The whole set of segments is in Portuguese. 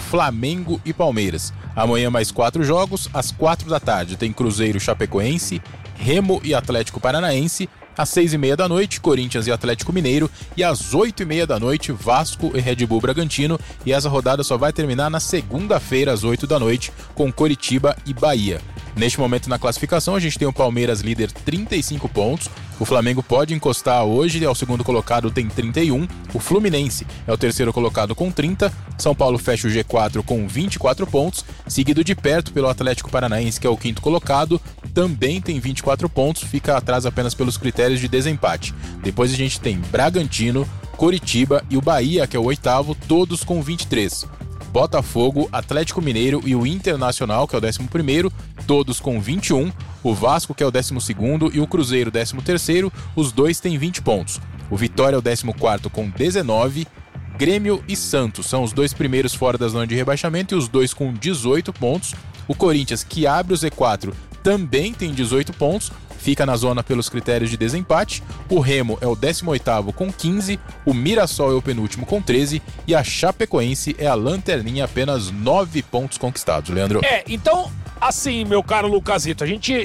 Flamengo e Palmeiras. Amanhã mais 4 jogos, às 4 da tarde tem Cruzeiro, Chapecoense, Remo e Atlético Paranaense. Às 6h30 da noite, Corinthians e Atlético Mineiro. E às 8h30 da noite, Vasco e Red Bull Bragantino. E essa rodada só vai terminar na segunda-feira, às 8 da noite, com Coritiba e Bahia. Neste momento na classificação, a gente tem o Palmeiras líder 35 pontos. O Flamengo pode encostar hoje, é o segundo colocado, tem 31. O Fluminense é o terceiro colocado com 30. São Paulo fecha o G4 com 24 pontos, seguido de perto pelo Atlético Paranaense, que é o quinto colocado, também tem 24 pontos, fica atrás apenas pelos critérios de desempate. Depois a gente tem Bragantino, Coritiba e o Bahia, que é o oitavo, todos com 23. Botafogo, Atlético Mineiro e o Internacional, que é o 11º, todos com 21. O Vasco, que é o 12º, e o Cruzeiro, 13º, os dois têm 20 pontos. O Vitória é o 14º com 19. Grêmio e Santos são os dois primeiros fora da zona de rebaixamento e os dois com 18 pontos. O Corinthians, que abre o Z4, também tem 18 pontos, fica na zona pelos critérios de desempate. O Remo é o 18º com 15, o Mirassol é o penúltimo com 13 e a Chapecoense é a lanterninha, apenas 9 pontos conquistados, Leandro. Então, assim, meu caro Lucasito,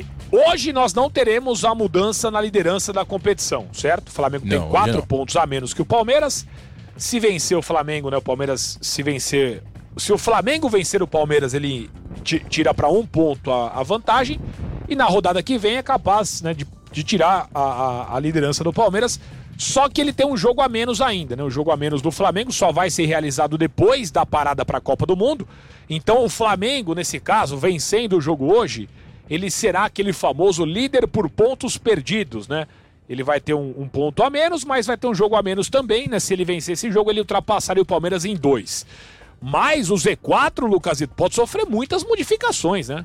hoje nós não teremos a mudança na liderança da competição, certo? O Flamengo tem 4 pontos a menos que o Palmeiras. Se vencer o Flamengo, né, o Palmeiras se o Flamengo vencer o Palmeiras, ele tira para 1 ponto a vantagem. E na rodada que vem é capaz, né, de tirar a liderança do Palmeiras. Só que ele tem um jogo a menos ainda, né? O jogo a menos do Flamengo só vai ser realizado depois da parada para a Copa do Mundo. Então o Flamengo, nesse caso, vencendo o jogo hoje, ele será aquele famoso líder por pontos perdidos, né? Ele vai ter um ponto a menos, mas vai ter um jogo a menos também, né? Se ele vencer esse jogo, ele ultrapassaria o Palmeiras em 2. Mas o Z4, Lucasito, pode sofrer muitas modificações, né?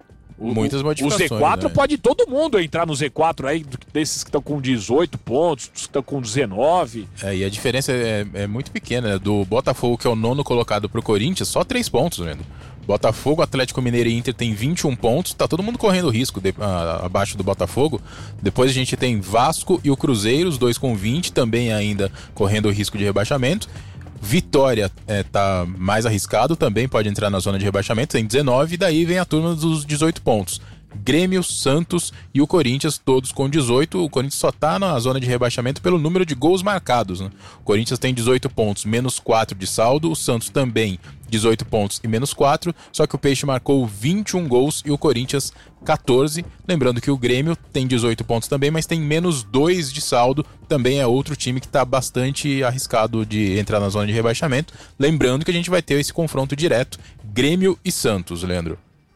Muitas modificações. O Z4 pode todo mundo entrar no Z4 aí, desses que estão com 18 pontos, que estão com 19. E a diferença é muito pequena, né? Do Botafogo, que é o 9º colocado pro Corinthians, só 3 pontos, vendo? Botafogo, Atlético Mineiro e Inter tem 21 pontos, tá todo mundo correndo risco abaixo do Botafogo. Depois a gente tem Vasco e o Cruzeiro, os dois com 20, também ainda correndo o risco de rebaixamento. Vitória tá mais arriscado, também pode entrar na zona de rebaixamento, tem 19, e daí vem a turma dos 18 pontos. Grêmio, Santos e o Corinthians, todos com 18. O Corinthians só tá na zona de rebaixamento pelo número de gols marcados, né? O Corinthians tem 18 pontos, menos 4 de saldo. O Santos também 18 pontos e menos 4. Só que o Peixe marcou 21 gols e o Corinthians 14. Lembrando que o Grêmio tem 18 pontos também, mas tem menos 2 de saldo. Também é outro time que está bastante arriscado de entrar na zona de rebaixamento. Lembrando que a gente vai ter esse confronto direto, Grêmio e Santos, Leandro.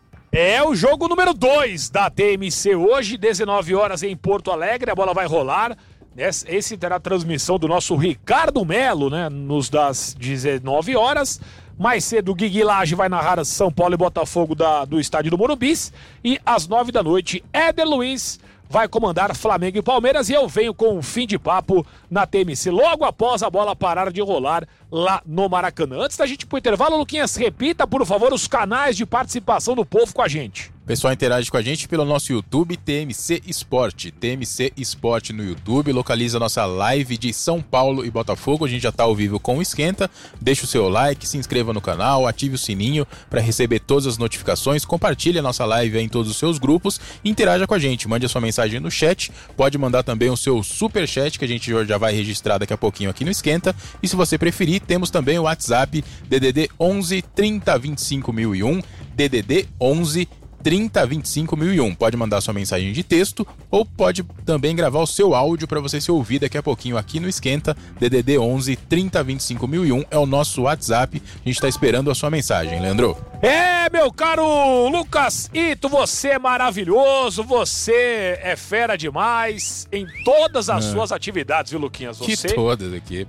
É o jogo número 2 da TMC hoje, 19 horas em Porto Alegre, a bola vai rolar. Esse terá a transmissão do nosso Ricardo Melo, né, nos das 19 horas. Mais cedo, o Guigui Lage vai narrar São Paulo e Botafogo do estádio do Morumbi. E às 9 da noite, Éder Luiz vai comandar Flamengo e Palmeiras. E eu venho com um fim de papo na TMC logo após a bola parar de rolar lá no Maracanã. Antes da gente ir pro intervalo, Luquinhas, repita, por favor, os canais de participação do povo com a gente. O pessoal interage com a gente pelo nosso YouTube, TMC Esporte. TMC Esporte no YouTube, localiza a nossa live de São Paulo e Botafogo. A gente já está ao vivo com o Esquenta. Deixa o seu like, se inscreva no canal, ative o sininho para receber todas as notificações. Compartilhe a nossa live aí em todos os seus grupos e interaja com a gente. Mande a sua mensagem no chat. Pode mandar também o seu superchat, que a gente já vai registrar daqui a pouquinho aqui no Esquenta. E se você preferir, temos também o WhatsApp DDD 11 30 25 1001, DDD 11 30 25 1001. Pode mandar sua mensagem de texto ou pode também gravar o seu áudio para você se ouvir daqui a pouquinho aqui no Esquenta. DDD 11 30 25 1001 é o nosso WhatsApp. A gente está esperando a sua mensagem, Leandro. Meu caro Lucas Ito, você é maravilhoso, você é fera demais em todas as suas atividades, viu, Luquinhas? Que todas aqui.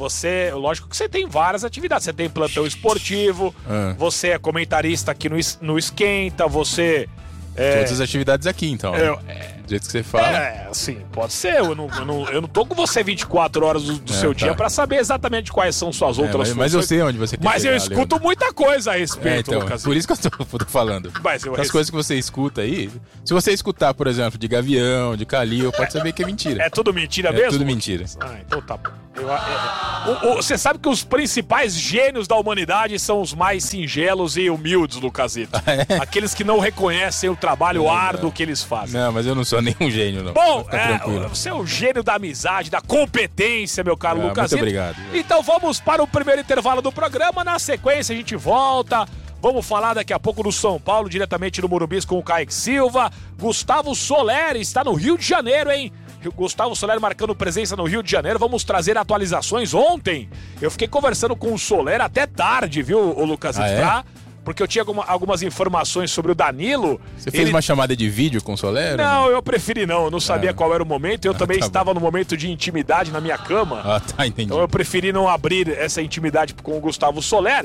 Lógico que você tem várias atividades, você tem plantão esportivo, você é comentarista aqui no Esquenta, você... Todas as atividades aqui, então. Do jeito que você fala. Sim, pode ser. Eu não tô com você 24 horas do seu dia pra saber exatamente quais são suas outras funções. Mas eu sei onde você quer Mas chegar, eu escuto muita coisa a respeito, então, Lucas. por isso que eu tô falando. As coisas que você escuta aí, se você escutar, por exemplo, de Gavião, de Calil, pode saber que é mentira. É tudo mentira mesmo? É tudo mentira. Então tá bom. Você sabe que os principais gênios da humanidade são os mais singelos e humildes, Lucasito. Aqueles que não reconhecem o trabalho árduo que eles fazem. Não, mas eu não sou nenhum gênio, não. Bom, você é o gênio da amizade, da competência, meu caro Lucasito. Muito obrigado. Então vamos para o primeiro intervalo do programa. Na sequência a gente volta. Vamos falar daqui a pouco do São Paulo, diretamente no Morumbi com o Kaique Silva. Gustavo Soler está no Rio de Janeiro, hein? Gustavo Soler marcando presença no Rio de Janeiro. Vamos trazer atualizações. Ontem eu fiquei conversando com o Soler até tarde, viu, o Lucas? Porque eu tinha algumas informações sobre o Danilo. Você fez uma chamada de vídeo com o Soler? Não, eu preferi não. Eu não sabia qual era o momento. Eu também estava no momento de intimidade na minha cama. Entendi. Então eu preferi não abrir essa intimidade com o Gustavo Soler.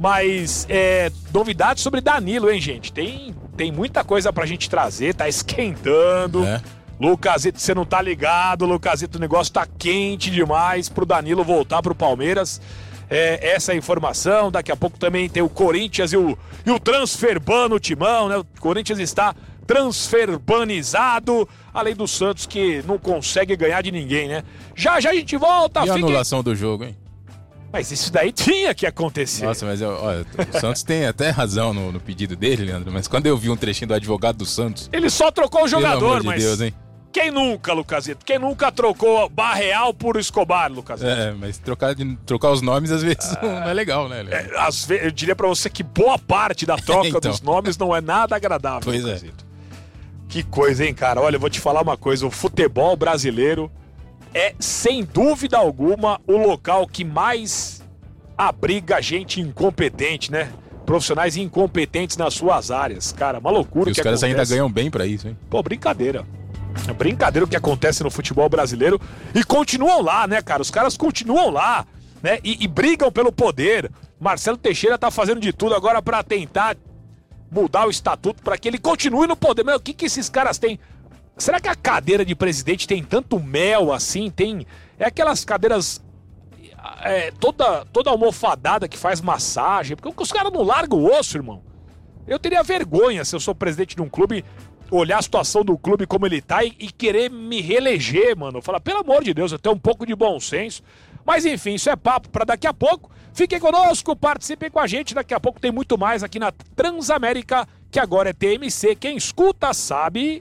Mas novidades sobre Danilo, hein, gente? Tem muita coisa pra gente trazer. Tá esquentando. Lucasito, você não tá ligado, Lucasito, o negócio tá quente demais pro Danilo voltar pro Palmeiras. Essa é a informação. Daqui a pouco também tem o Corinthians e o transferbano Timão, né? O Corinthians está transferbanizado, além do Santos que não consegue ganhar de ninguém, né? Já a gente volta. E a anulação do jogo, hein? Mas isso daí tinha que acontecer. Nossa, mas olha, o Santos tem até razão no pedido dele, Leandro, mas quando eu vi um trechinho do advogado do Santos... Ele só trocou o jogador, pelo amor de mas... Deus, hein? Quem nunca, Lucasito? Quem nunca trocou Barreal por Escobar, Lucasito? Mas trocar os nomes às vezes não é legal, né? Eu diria pra você que boa parte da troca dos nomes não é nada agradável, pois Lucasito. Que coisa, hein, cara? Olha, eu vou te falar uma coisa. O futebol brasileiro é, sem dúvida alguma, o local que mais abriga gente incompetente, né? Profissionais incompetentes nas suas áreas. Cara, uma loucura. E os caras ainda ganham bem pra isso, hein? Pô, brincadeira. É brincadeira o que acontece no futebol brasileiro. E continuam lá, né, cara? Os caras continuam lá, né? E brigam pelo poder. Marcelo Teixeira tá fazendo de tudo agora pra tentar mudar o estatuto pra que ele continue no poder. Mas o que esses caras têm? Será que a cadeira de presidente tem tanto mel assim? É aquelas cadeiras toda almofadada que faz massagem. Porque os caras não largam o osso, irmão. Eu teria vergonha se eu sou presidente de um clube, olhar a situação do clube como ele tá e querer me reeleger, mano. Falar, pelo amor de Deus, eu tenho um pouco de bom senso. Mas enfim, isso é papo pra daqui a pouco. Fiquem conosco, participem com a gente. Daqui a pouco tem muito mais aqui na Transamérica, que agora é TMC. Quem escuta sabe...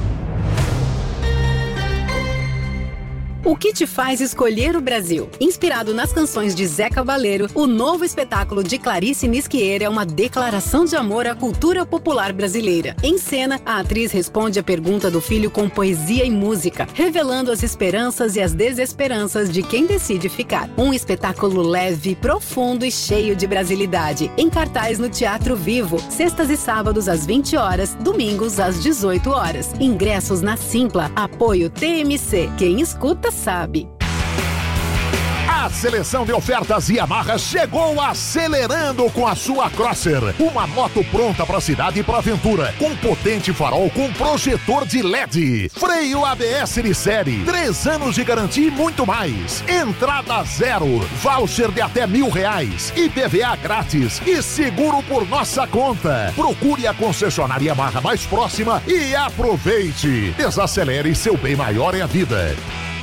O que te faz escolher o Brasil? Inspirado nas canções de Zé Cabaleiro, o novo espetáculo de Clarice Nisquier é uma declaração de amor à cultura popular brasileira. Em cena, a atriz responde a pergunta do filho com poesia e música, revelando as esperanças e as desesperanças de quem decide ficar. Um espetáculo leve, profundo e cheio de brasilidade. Em cartaz no Teatro Vivo, sextas e sábados às 20 horas, domingos às 18 horas. Ingressos na Simpla. Apoio TMC. Quem escuta sabe. A seleção de ofertas Yamaha chegou acelerando com a sua Crosser. Uma moto pronta para a cidade e para aventura. Com potente farol com projetor de LED. Freio ABS de série. 3 anos de garantia e muito mais. Entrada zero. Voucher de até R$1.000. IPVA grátis. E seguro por nossa conta. Procure a concessionária Yamaha mais próxima e aproveite. Desacelere, seu bem maior é a vida.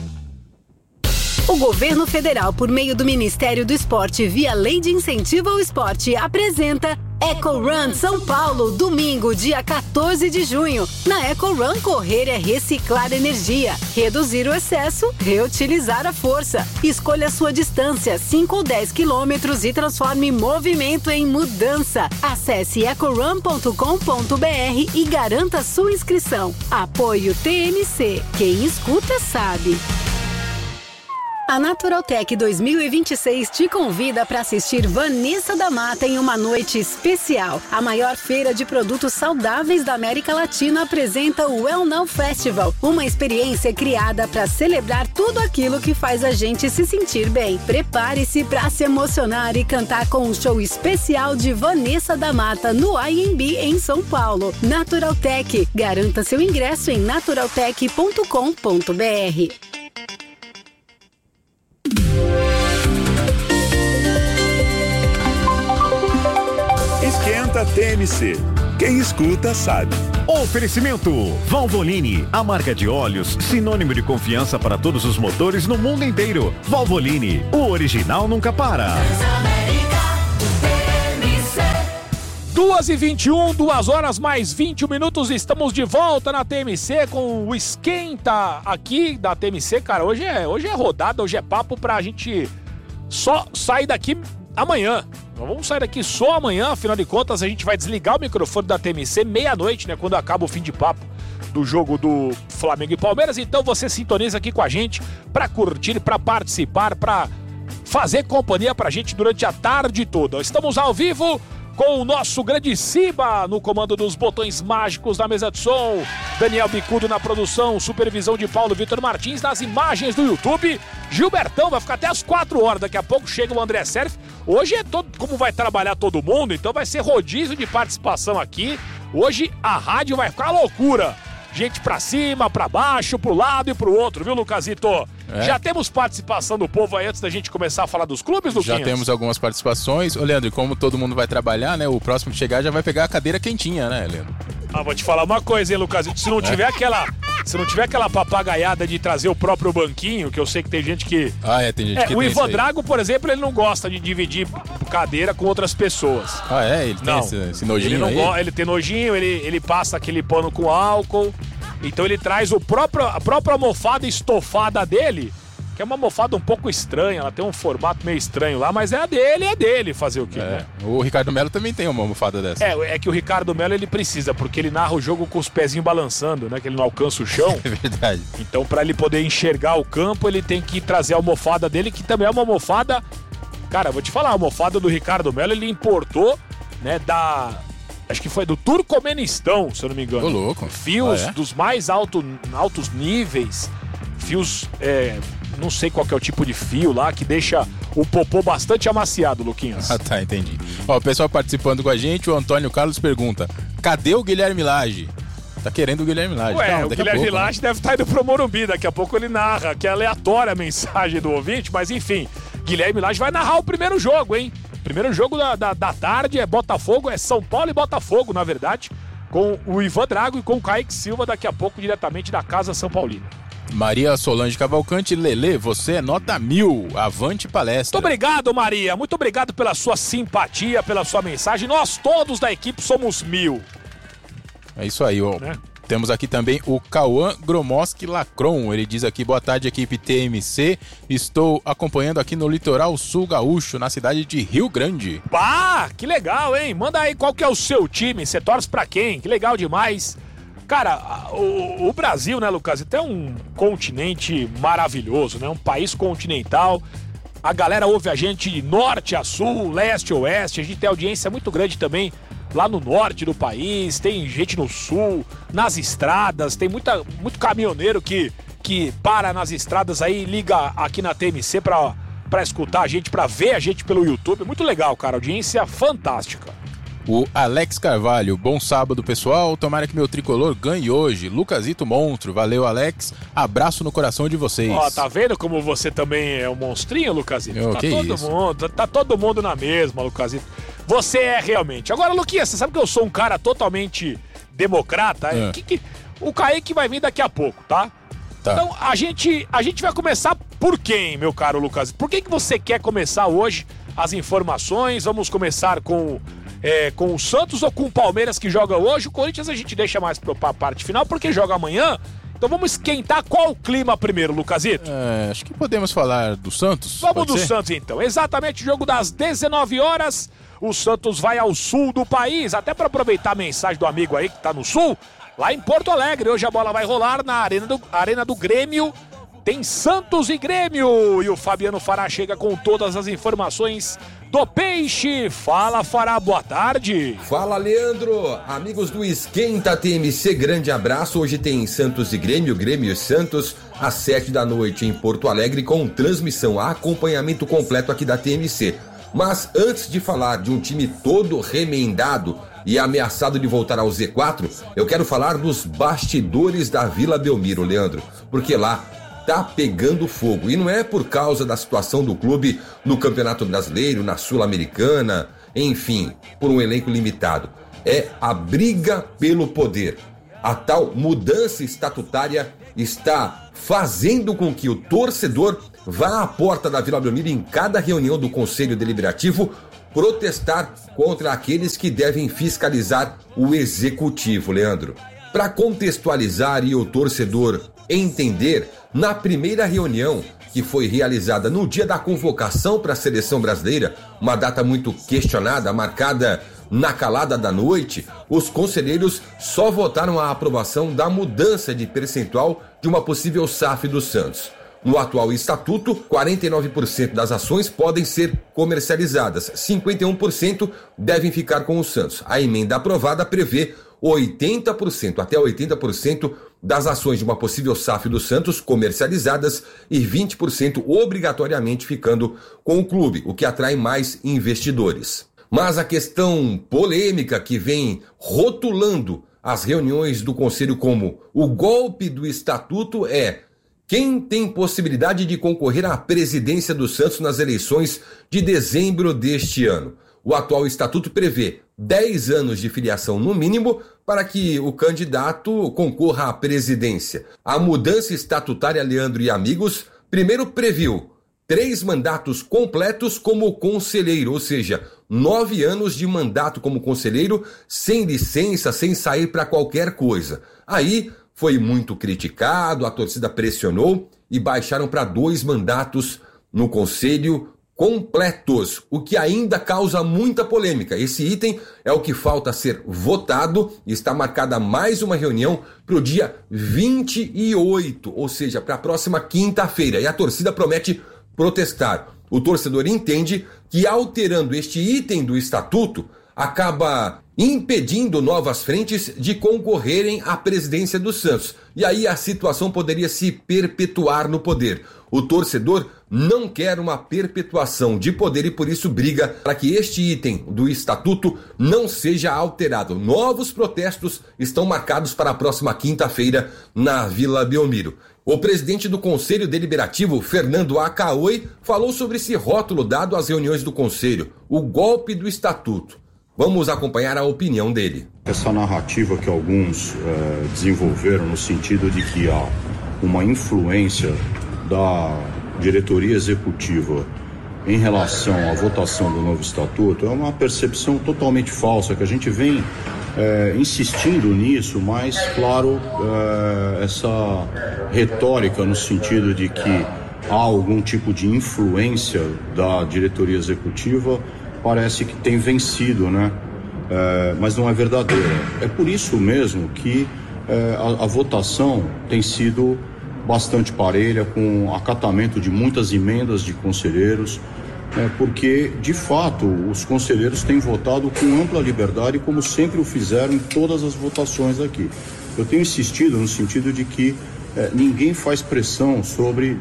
O governo federal, por meio do Ministério do Esporte, via Lei de Incentivo ao Esporte, apresenta Eco Run São Paulo, domingo, dia 14 de junho. Na Eco Run, correr é reciclar energia, reduzir o excesso, reutilizar a força. Escolha a sua distância, 5 ou 10 quilômetros e transforme movimento em mudança. Acesse ecorun.com.br e garanta sua inscrição. Apoio TMC. Quem escuta sabe. A Naturaltech 2026 te convida para assistir Vanessa da Mata em uma noite especial. A maior feira de produtos saudáveis da América Latina apresenta o Well Now Festival, uma experiência criada para celebrar tudo aquilo que faz a gente se sentir bem. Prepare-se para se emocionar e cantar com um show especial de Vanessa da Mata no IMB em São Paulo. Naturaltech. Garanta seu ingresso em naturaltech.com.br. Esquenta TMC. Quem escuta sabe. Oferecimento Valvoline, a marca de óleos sinônimo de confiança para todos os motores no mundo inteiro. Valvoline, o original nunca para. 2h21, 2 horas mais 21 minutos, estamos de volta na TMC com o esquenta aqui da TMC, cara, hoje é rodada, hoje é papo pra gente só sair daqui amanhã. Nós vamos sair daqui só amanhã, afinal de contas a gente vai desligar o microfone da TMC meia-noite, né, quando acaba o fim de papo do jogo do Flamengo e Palmeiras. Então você sintoniza aqui com a gente pra curtir, pra participar, pra fazer companhia pra gente durante a tarde toda. Estamos ao vivo com o nosso grande Ciba no comando dos botões mágicos da mesa de som, Daniel Bicudo na produção, supervisão de Paulo Vitor Martins nas imagens do YouTube, Gilbertão vai ficar até as 4 horas, daqui a pouco chega o André Serf. Hoje é todo, como vai trabalhar todo mundo, então vai ser rodízio de participação aqui. Hoje a rádio vai ficar loucura. Gente pra cima, pra baixo, pro lado e pro outro, viu, Lucasito? Já temos participação do povo aí antes da gente começar a falar dos clubes, Luquinhas? Já temos algumas participações. Ô, Leandro, e como todo mundo vai trabalhar, né? O próximo que chegar já vai pegar a cadeira quentinha, né, Leandro? Vou te falar uma coisa, hein, Lucasito? Se não tiver aquela papagaiada de trazer o próprio banquinho, que eu sei que tem gente que... tem gente que o Ivan Drago, por exemplo, ele não gosta de dividir cadeira com outras pessoas. Ele tem esse nojinho aí? Ele tem nojinho, ele passa aquele pano com álcool. Então ele traz a própria almofada estofada dele, que é uma almofada um pouco estranha, ela tem um formato meio estranho lá, mas é dele fazer o quê, né? O Ricardo Melo também tem uma almofada dessa. É que o Ricardo Melo ele precisa, porque ele narra o jogo com os pezinhos balançando, né? Que ele não alcança o chão. É verdade. Então pra ele poder enxergar o campo, ele tem que trazer a almofada dele, que também é uma almofada... Cara, vou te falar, a almofada do Ricardo Melo ele importou, né, acho que foi do Turcomenistão, se eu não me engano. Ô, louco. Fios dos mais altos níveis. Fios, não sei qual que é o tipo de fio lá, que deixa o popô bastante amaciado, Luquinhas. Tá, entendi. Ó, o pessoal participando com a gente, o Antônio Carlos pergunta, cadê o Guilherme Lage? Tá querendo o Guilherme Lage. O Guilherme Lage deve estar indo pro Morumbi, daqui a pouco ele narra, que é aleatória a mensagem do ouvinte, mas enfim, Guilherme Lage vai narrar o primeiro jogo, hein? Primeiro jogo da tarde é Botafogo, é São Paulo e Botafogo, na verdade, com o Ivan Drago e com o Kaique Silva daqui a pouco, diretamente da Casa São Paulina. Maria Solange Cavalcante, Lelê, você é nota 1000, avante palestra. Muito obrigado, Maria, muito obrigado pela sua simpatia, pela sua mensagem, nós todos da equipe somos 1000. É isso aí, ó. Né? Temos aqui também o Cauã Gromoski Lacron. Ele diz aqui, boa tarde, equipe TMC. Estou acompanhando aqui no litoral sul gaúcho, na cidade de Rio Grande. Que legal, hein? Manda aí qual que é o seu time, você torce pra quem? Que legal demais. Cara, o Brasil, né, Lucas, é um continente maravilhoso, né? Um país continental. A galera ouve a gente de norte a sul, leste a oeste. A gente tem audiência muito grande também lá no norte do país, tem gente no sul, nas estradas, tem muito caminhoneiro que para nas estradas aí, liga aqui na TMC pra escutar a gente, pra ver a gente pelo YouTube. Muito legal, cara, audiência fantástica. O Alex Carvalho, bom sábado, pessoal, tomara que meu tricolor ganhe hoje. Lucasito monstro, valeu, Alex, abraço no coração de vocês. Tá vendo como você também é um monstrinho, Lucasito? Tá Isso? todo mundo na mesma, Lucasito. Você é realmente. Agora, Luquinhas, você sabe que eu sou um cara totalmente democrata? O Kaique vai vir daqui a pouco, tá? Então, a gente vai começar por quem, meu caro Lucas? Por que você quer começar hoje as informações? Vamos começar com o Santos ou com o Palmeiras que joga hoje? O Corinthians a gente deixa mais pra parte final, porque joga amanhã. Então vamos esquentar qual o clima primeiro, Lucasito? Acho que podemos falar do Santos. Vamos do Santos, então. Exatamente, jogo das 19 horas. O Santos vai ao sul do país, até para aproveitar a mensagem do amigo aí que tá no sul, lá em Porto Alegre. Hoje a bola vai rolar na Arena do Grêmio. Tem Santos e Grêmio. E o Fabiano Fará chega com todas as informações do Peixe. Fala, Fará, boa tarde. Fala, Leandro. Amigos do Esquenta TMC, grande abraço. Hoje tem Santos e Grêmio, Grêmio e Santos, às 7 da noite em Porto Alegre, com transmissão, acompanhamento completo aqui da TMC. Mas antes de falar de um time todo remendado e ameaçado de voltar ao Z4, eu quero falar dos bastidores da Vila Belmiro, Leandro, porque lá tá pegando fogo, e não é por causa da situação do clube no Campeonato Brasileiro, na Sul-Americana, enfim, por um elenco limitado. é a briga pelo poder. A tal mudança estatutária está fazendo com que o torcedor vá à porta da Vila Belmiro em cada reunião do Conselho Deliberativo protestar contra aqueles que devem fiscalizar o Executivo, Leandro. Para contextualizar e o torcedor entender, na primeira reunião que foi realizada no dia da convocação para a Seleção Brasileira, uma data muito questionada, marcada na calada da noite, os conselheiros só votaram a aprovação da mudança de percentual de uma possível SAF do Santos. No atual estatuto, 49% das ações podem ser comercializadas, 51% devem ficar com o Santos. A emenda aprovada prevê 80%, até 80% das ações de uma possível SAF do Santos comercializadas e 20% obrigatoriamente ficando com o clube, o que atrai mais investidores. Mas a questão polêmica que vem rotulando as reuniões do Conselho como o golpe do estatuto é: quem tem possibilidade de concorrer à presidência do Santos nas eleições de dezembro deste ano? O atual estatuto prevê 10 anos de filiação no mínimo para que o candidato concorra à presidência. A mudança estatutária, Leandro e amigos, primeiro previu 3 mandatos completos como conselheiro, ou seja, 9 anos de mandato como conselheiro, sem licença, sem sair para qualquer coisa. Aí foi muito criticado, a torcida pressionou e baixaram para 2 mandatos no conselho completos, o que ainda causa muita polêmica. Esse item é o que falta ser votado e está marcada mais uma reunião para o dia 28, ou seja, para a próxima quinta-feira, e a torcida promete protestar. O torcedor entende que alterando este item do estatuto acaba impedindo novas frentes de concorrerem à presidência do Santos. E aí a situação poderia se perpetuar no poder. O torcedor não quer uma perpetuação de poder e por isso briga para que este item do estatuto não seja alterado. Novos protestos estão marcados para a próxima quinta-feira na Vila Belmiro. O presidente do Conselho Deliberativo, Fernando Acaoi, falou sobre esse rótulo dado às reuniões do Conselho, o golpe do estatuto. Vamos acompanhar a opinião dele. Essa narrativa que alguns desenvolveram no sentido de que há uma influência da diretoria executiva em relação à votação do novo estatuto é uma percepção totalmente falsa, que a gente vem insistindo nisso, mas, claro, essa retórica no sentido de que há algum tipo de influência da diretoria executiva parece que tem vencido, né? Mas não é verdadeira. É por isso mesmo que a votação tem sido bastante parelha, com acatamento de muitas emendas de conselheiros, porque, de fato, os conselheiros têm votado com ampla liberdade, como sempre o fizeram em todas as votações aqui. Eu tenho insistido no sentido de que ninguém faz pressão sobre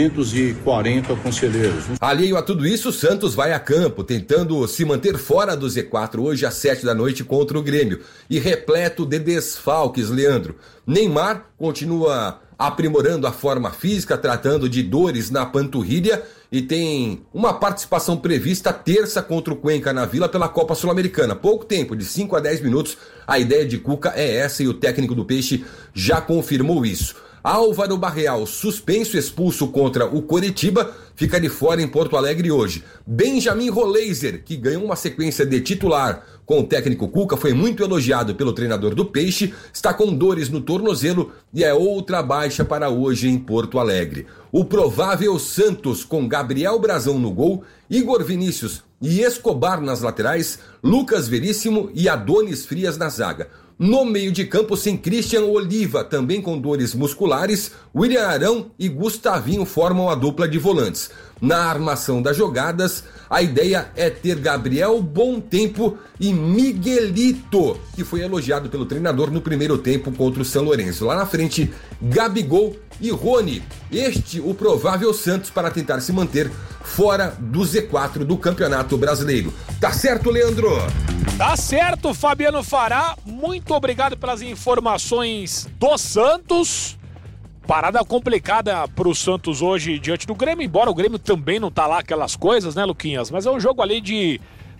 240 conselheiros. Alheio a tudo isso, o Santos vai a campo, tentando se manter fora do Z4 hoje às 7 da noite contra o Grêmio. E repleto de desfalques, Leandro. Neymar continua aprimorando a forma física, tratando de dores na panturrilha e tem uma participação prevista terça contra o Cuenca na Vila pela Copa Sul-Americana. Pouco tempo, de 5 a 10 minutos, a ideia de Cuca é essa e o técnico do Peixe já confirmou isso. Álvaro Barreal, suspenso, expulso contra o Coritiba, fica de fora em Porto Alegre hoje. Benjamin Roleiser, que ganhou uma sequência de titular com o técnico Cuca, foi muito elogiado pelo treinador do Peixe, está com dores no tornozelo e é outra baixa para hoje em Porto Alegre. O provável Santos com Gabriel Brazão no gol, Igor Vinícius e Escobar nas laterais, Lucas Veríssimo e Adonis Frias na zaga. No meio de campo, sem Christian Oliva, também com dores musculares, William Arão e Gustavinho formam a dupla de volantes. Na armação das jogadas, a ideia é ter Gabriel Bontempo e Miguelito, que foi elogiado pelo treinador no primeiro tempo contra o São Lourenço. Lá na frente, Gabigol e Rony. Este o provável Santos para tentar se manter fora do Z4 do Campeonato Brasileiro. Tá certo, Leandro? Tá certo, Fabiano Fará. Muito obrigado pelas informações do Santos. Parada complicada pro Santos hoje diante do Grêmio, embora o Grêmio também não tá lá aquelas coisas, né, Luquinhas? Mas é um jogo ali de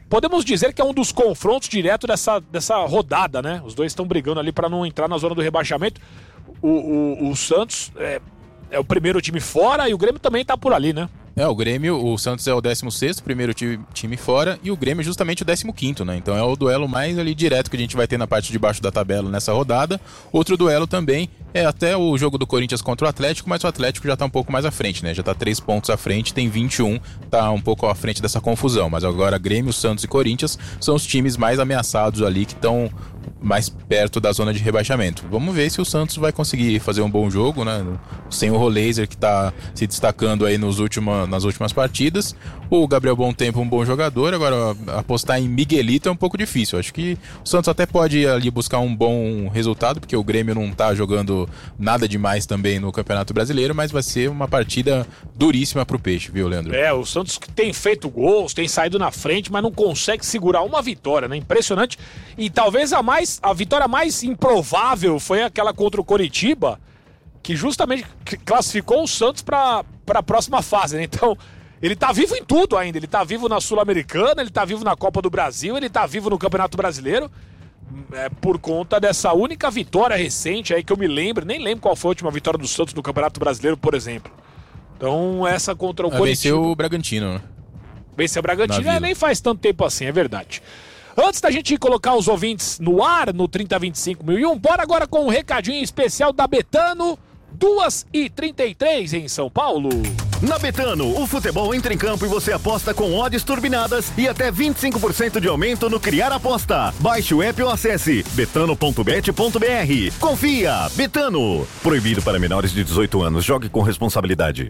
podemos dizer que é um dos confrontos diretos dessa rodada, né? Os dois estão brigando ali para não entrar na zona do rebaixamento. O Santos é o primeiro time fora e o Grêmio também tá por ali, né? O Grêmio, o Santos é o 16º, primeiro time fora, e o Grêmio justamente o 15º, né? Então é o duelo mais ali direto que a gente vai ter na parte de baixo da tabela nessa rodada. Outro duelo também é até o jogo do Corinthians contra o Atlético, mas o Atlético já tá um pouco mais à frente, né? Já tá 3 pontos à frente, tem 21, tá um pouco à frente dessa confusão. Mas agora Grêmio, Santos e Corinthians são os times mais ameaçados ali, que estão mais perto da zona de rebaixamento. Vamos ver se o Santos vai conseguir fazer um bom jogo, né? Sem o Roleiser, que tá se destacando aí nas últimas partidas. O Gabriel Bontempo, um bom jogador. Agora, apostar em Miguelito é um pouco difícil. Acho que o Santos até pode ir ali buscar um bom resultado, porque o Grêmio não tá jogando nada demais também no Campeonato Brasileiro, mas vai ser uma partida duríssima pro Peixe, viu, Leandro? O Santos que tem feito gols, tem saído na frente, mas não consegue segurar uma vitória, né? Impressionante. E talvez a vitória mais improvável foi aquela contra o Coritiba, que justamente classificou o Santos para a próxima fase, né? Então, ele tá vivo em tudo ainda. Ele tá vivo na Sul-Americana, ele tá vivo na Copa do Brasil, ele tá vivo no Campeonato Brasileiro, por conta dessa única vitória recente aí que eu me lembro, nem lembro qual foi a última vitória do Santos no Campeonato Brasileiro, por exemplo. Então, essa contra o Coritiba. Venceu o Bragantino, né? Venceu o Bragantino, nem faz tanto tempo assim, é verdade. Antes da gente colocar os ouvintes no ar, no 3025.001, bora agora com um recadinho especial da Betano, 2h33 em São Paulo. Na Betano, o futebol entra em campo e você aposta com odds turbinadas e até 25% de aumento no Criar Aposta. Baixe o app ou acesse betano.bet.br. Confia, Betano. Proibido para menores de 18 anos. Jogue com responsabilidade.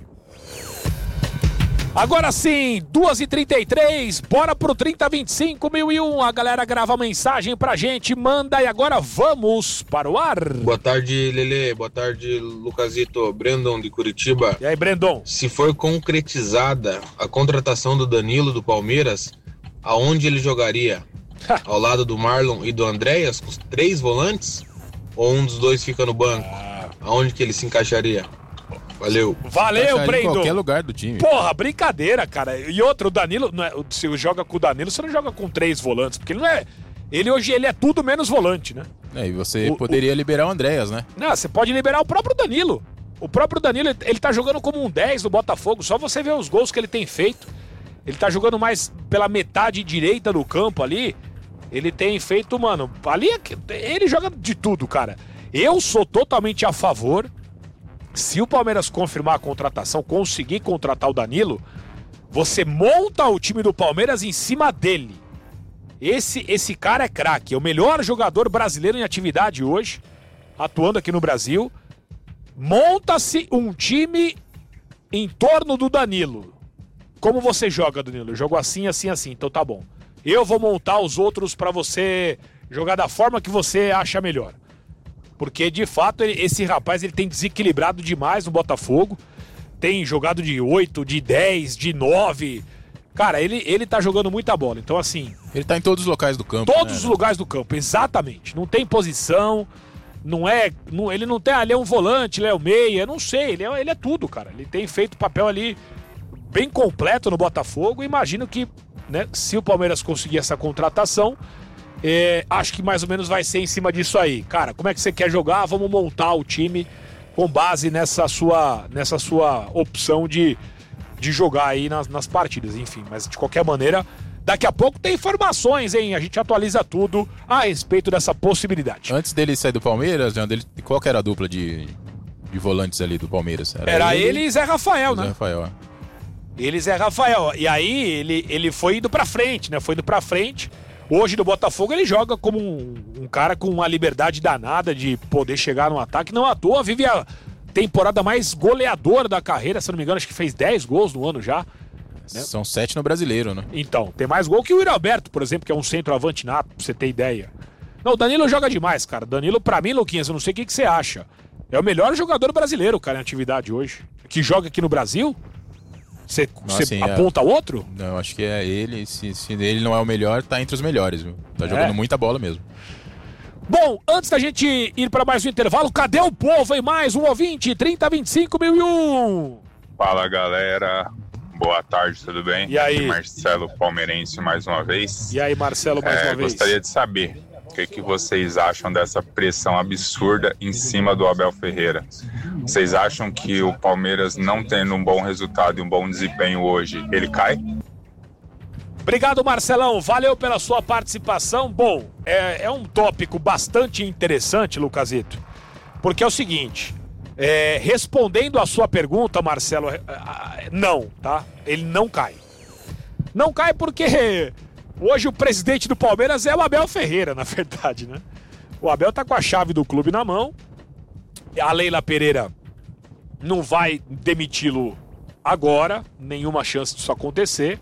Agora sim, 2h33, bora pro 3025.001. A galera grava mensagem pra gente, manda e agora vamos para o ar. Boa tarde, Lelê. Boa tarde, Lucasito. Brandon de Curitiba. E aí, Brandon? Se for concretizada a contratação do Danilo do Palmeiras, aonde ele jogaria? Ao lado do Marlon e do Andréas, com os 3 volantes? Ou um dos dois fica no banco? Aonde que ele se encaixaria? Valeu, Brandon. Em qualquer lugar do time. Porra, brincadeira, cara. E outro, o Danilo, se joga com o Danilo, você não joga com 3 volantes, porque ele não é... Hoje ele é tudo menos volante, né? E você poderia liberar o Andréas, né? Não, você pode liberar o próprio Danilo. O próprio Danilo, ele tá jogando como um 10 do Botafogo, só você ver os gols que ele tem feito. Ele tá jogando mais pela metade direita do campo ali. Ele tem feito, mano, ali ele joga de tudo, cara. Eu sou totalmente a favor. Se o Palmeiras confirmar a contratação, conseguir contratar o Danilo, você monta o time do Palmeiras em cima dele. Esse cara é craque, é o melhor jogador brasileiro em atividade hoje, atuando aqui no Brasil. Monta-se um time em torno do Danilo. Como você joga, Danilo? Eu jogo assim, assim, assim, então tá bom. Eu vou montar os outros pra você jogar da forma que você acha melhor. Porque, de fato, esse rapaz ele tem desequilibrado demais no Botafogo. Tem jogado de 8, de 10, de 9. Cara, ele tá jogando muita bola. Então, assim... Ele tá em todos os locais do campo. Todos os lugares do campo, exatamente. Não tem posição, ele não tem... ele é um volante, ele é o meia, não sei. Ele é tudo, cara. Ele tem feito papel ali bem completo no Botafogo. Imagino que, né, se o Palmeiras conseguir essa contratação... acho que mais ou menos vai ser em cima disso aí. Cara, como é que você quer jogar? Vamos montar o time com base nessa sua opção de jogar aí nas partidas, enfim. Mas de qualquer maneira, daqui a pouco tem informações, hein? A gente atualiza tudo a respeito dessa possibilidade. Antes dele sair do Palmeiras, qual que era a dupla de volantes ali do Palmeiras? Era ele e Zé Rafael, né? Zé Rafael. Ele e Zé Rafael. E aí ele foi indo pra frente, né? Foi indo pra frente. Hoje no Botafogo ele joga como um cara com uma liberdade danada de poder chegar no ataque. Não à toa, vive a temporada mais goleadora da carreira. Se não me engano, acho que fez 10 gols no ano já. Né? São 7 no Brasileiro, né? Então, tem mais gol que o Yuri Alberto, por exemplo, que é um centroavante nato, pra você ter ideia. Não, o Danilo joga demais, cara. Danilo, pra mim, Luquinhas, eu não sei o que você acha. É o melhor jogador brasileiro, cara, em atividade hoje. Que joga aqui no Brasil... Você aponta outro? Não, acho que é ele. Se ele não é o melhor, tá entre os melhores, viu? Tá jogando muita bola mesmo. Bom, antes da gente ir para mais um intervalo, cadê o povo, hein? Mais um ouvinte, 3025.001. Fala, galera. Boa tarde, tudo bem? E aí? Marcelo Palmeirense mais uma vez. E aí, Marcelo, mais uma vez? Gostaria de saber o que vocês acham dessa pressão absurda em cima do Abel Ferreira. Vocês acham que o Palmeiras, não tendo um bom resultado e um bom desempenho hoje, ele cai? Obrigado, Marcelão. Valeu pela sua participação. Bom, é um tópico bastante interessante, Lucasito, porque é o seguinte... respondendo a sua pergunta, Marcelo, não, tá? Ele não cai. Não cai porque hoje o presidente do Palmeiras é o Abel Ferreira, na verdade, né? O Abel tá com a chave do clube na mão. A Leila Pereira não vai demiti-lo agora, nenhuma chance disso acontecer.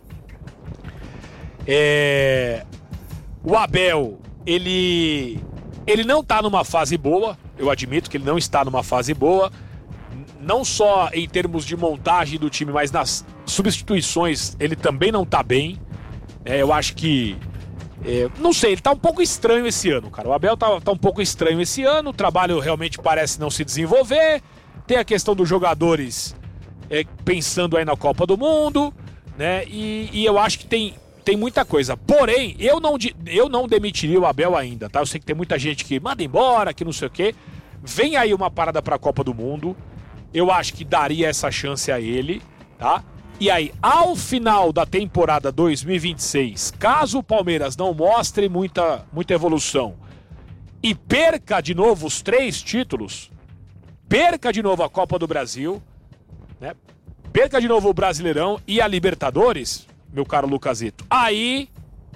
O Abel, ele não tá numa fase boa. Eu admito que ele não está numa fase boa, não só em termos de montagem do time, mas nas substituições ele também não está bem. Eu acho que... não sei, ele está um pouco estranho esse ano, cara. O Abel tá um pouco estranho esse ano, o trabalho realmente parece não se desenvolver. Tem a questão dos jogadores pensando aí na Copa do Mundo, né? E eu acho que tem muita coisa. Porém, eu não demitiria o Abel ainda, tá? Eu sei que tem muita gente que manda embora, que não sei o quê. Vem aí uma parada pra Copa do Mundo. Eu acho que daria essa chance a ele, tá? E aí, ao final da temporada 2026, caso o Palmeiras não mostre muita evolução e perca de novo os 3 títulos, perca de novo a Copa do Brasil, né? Perca de novo o Brasileirão e a Libertadores, meu caro Lucasito, aí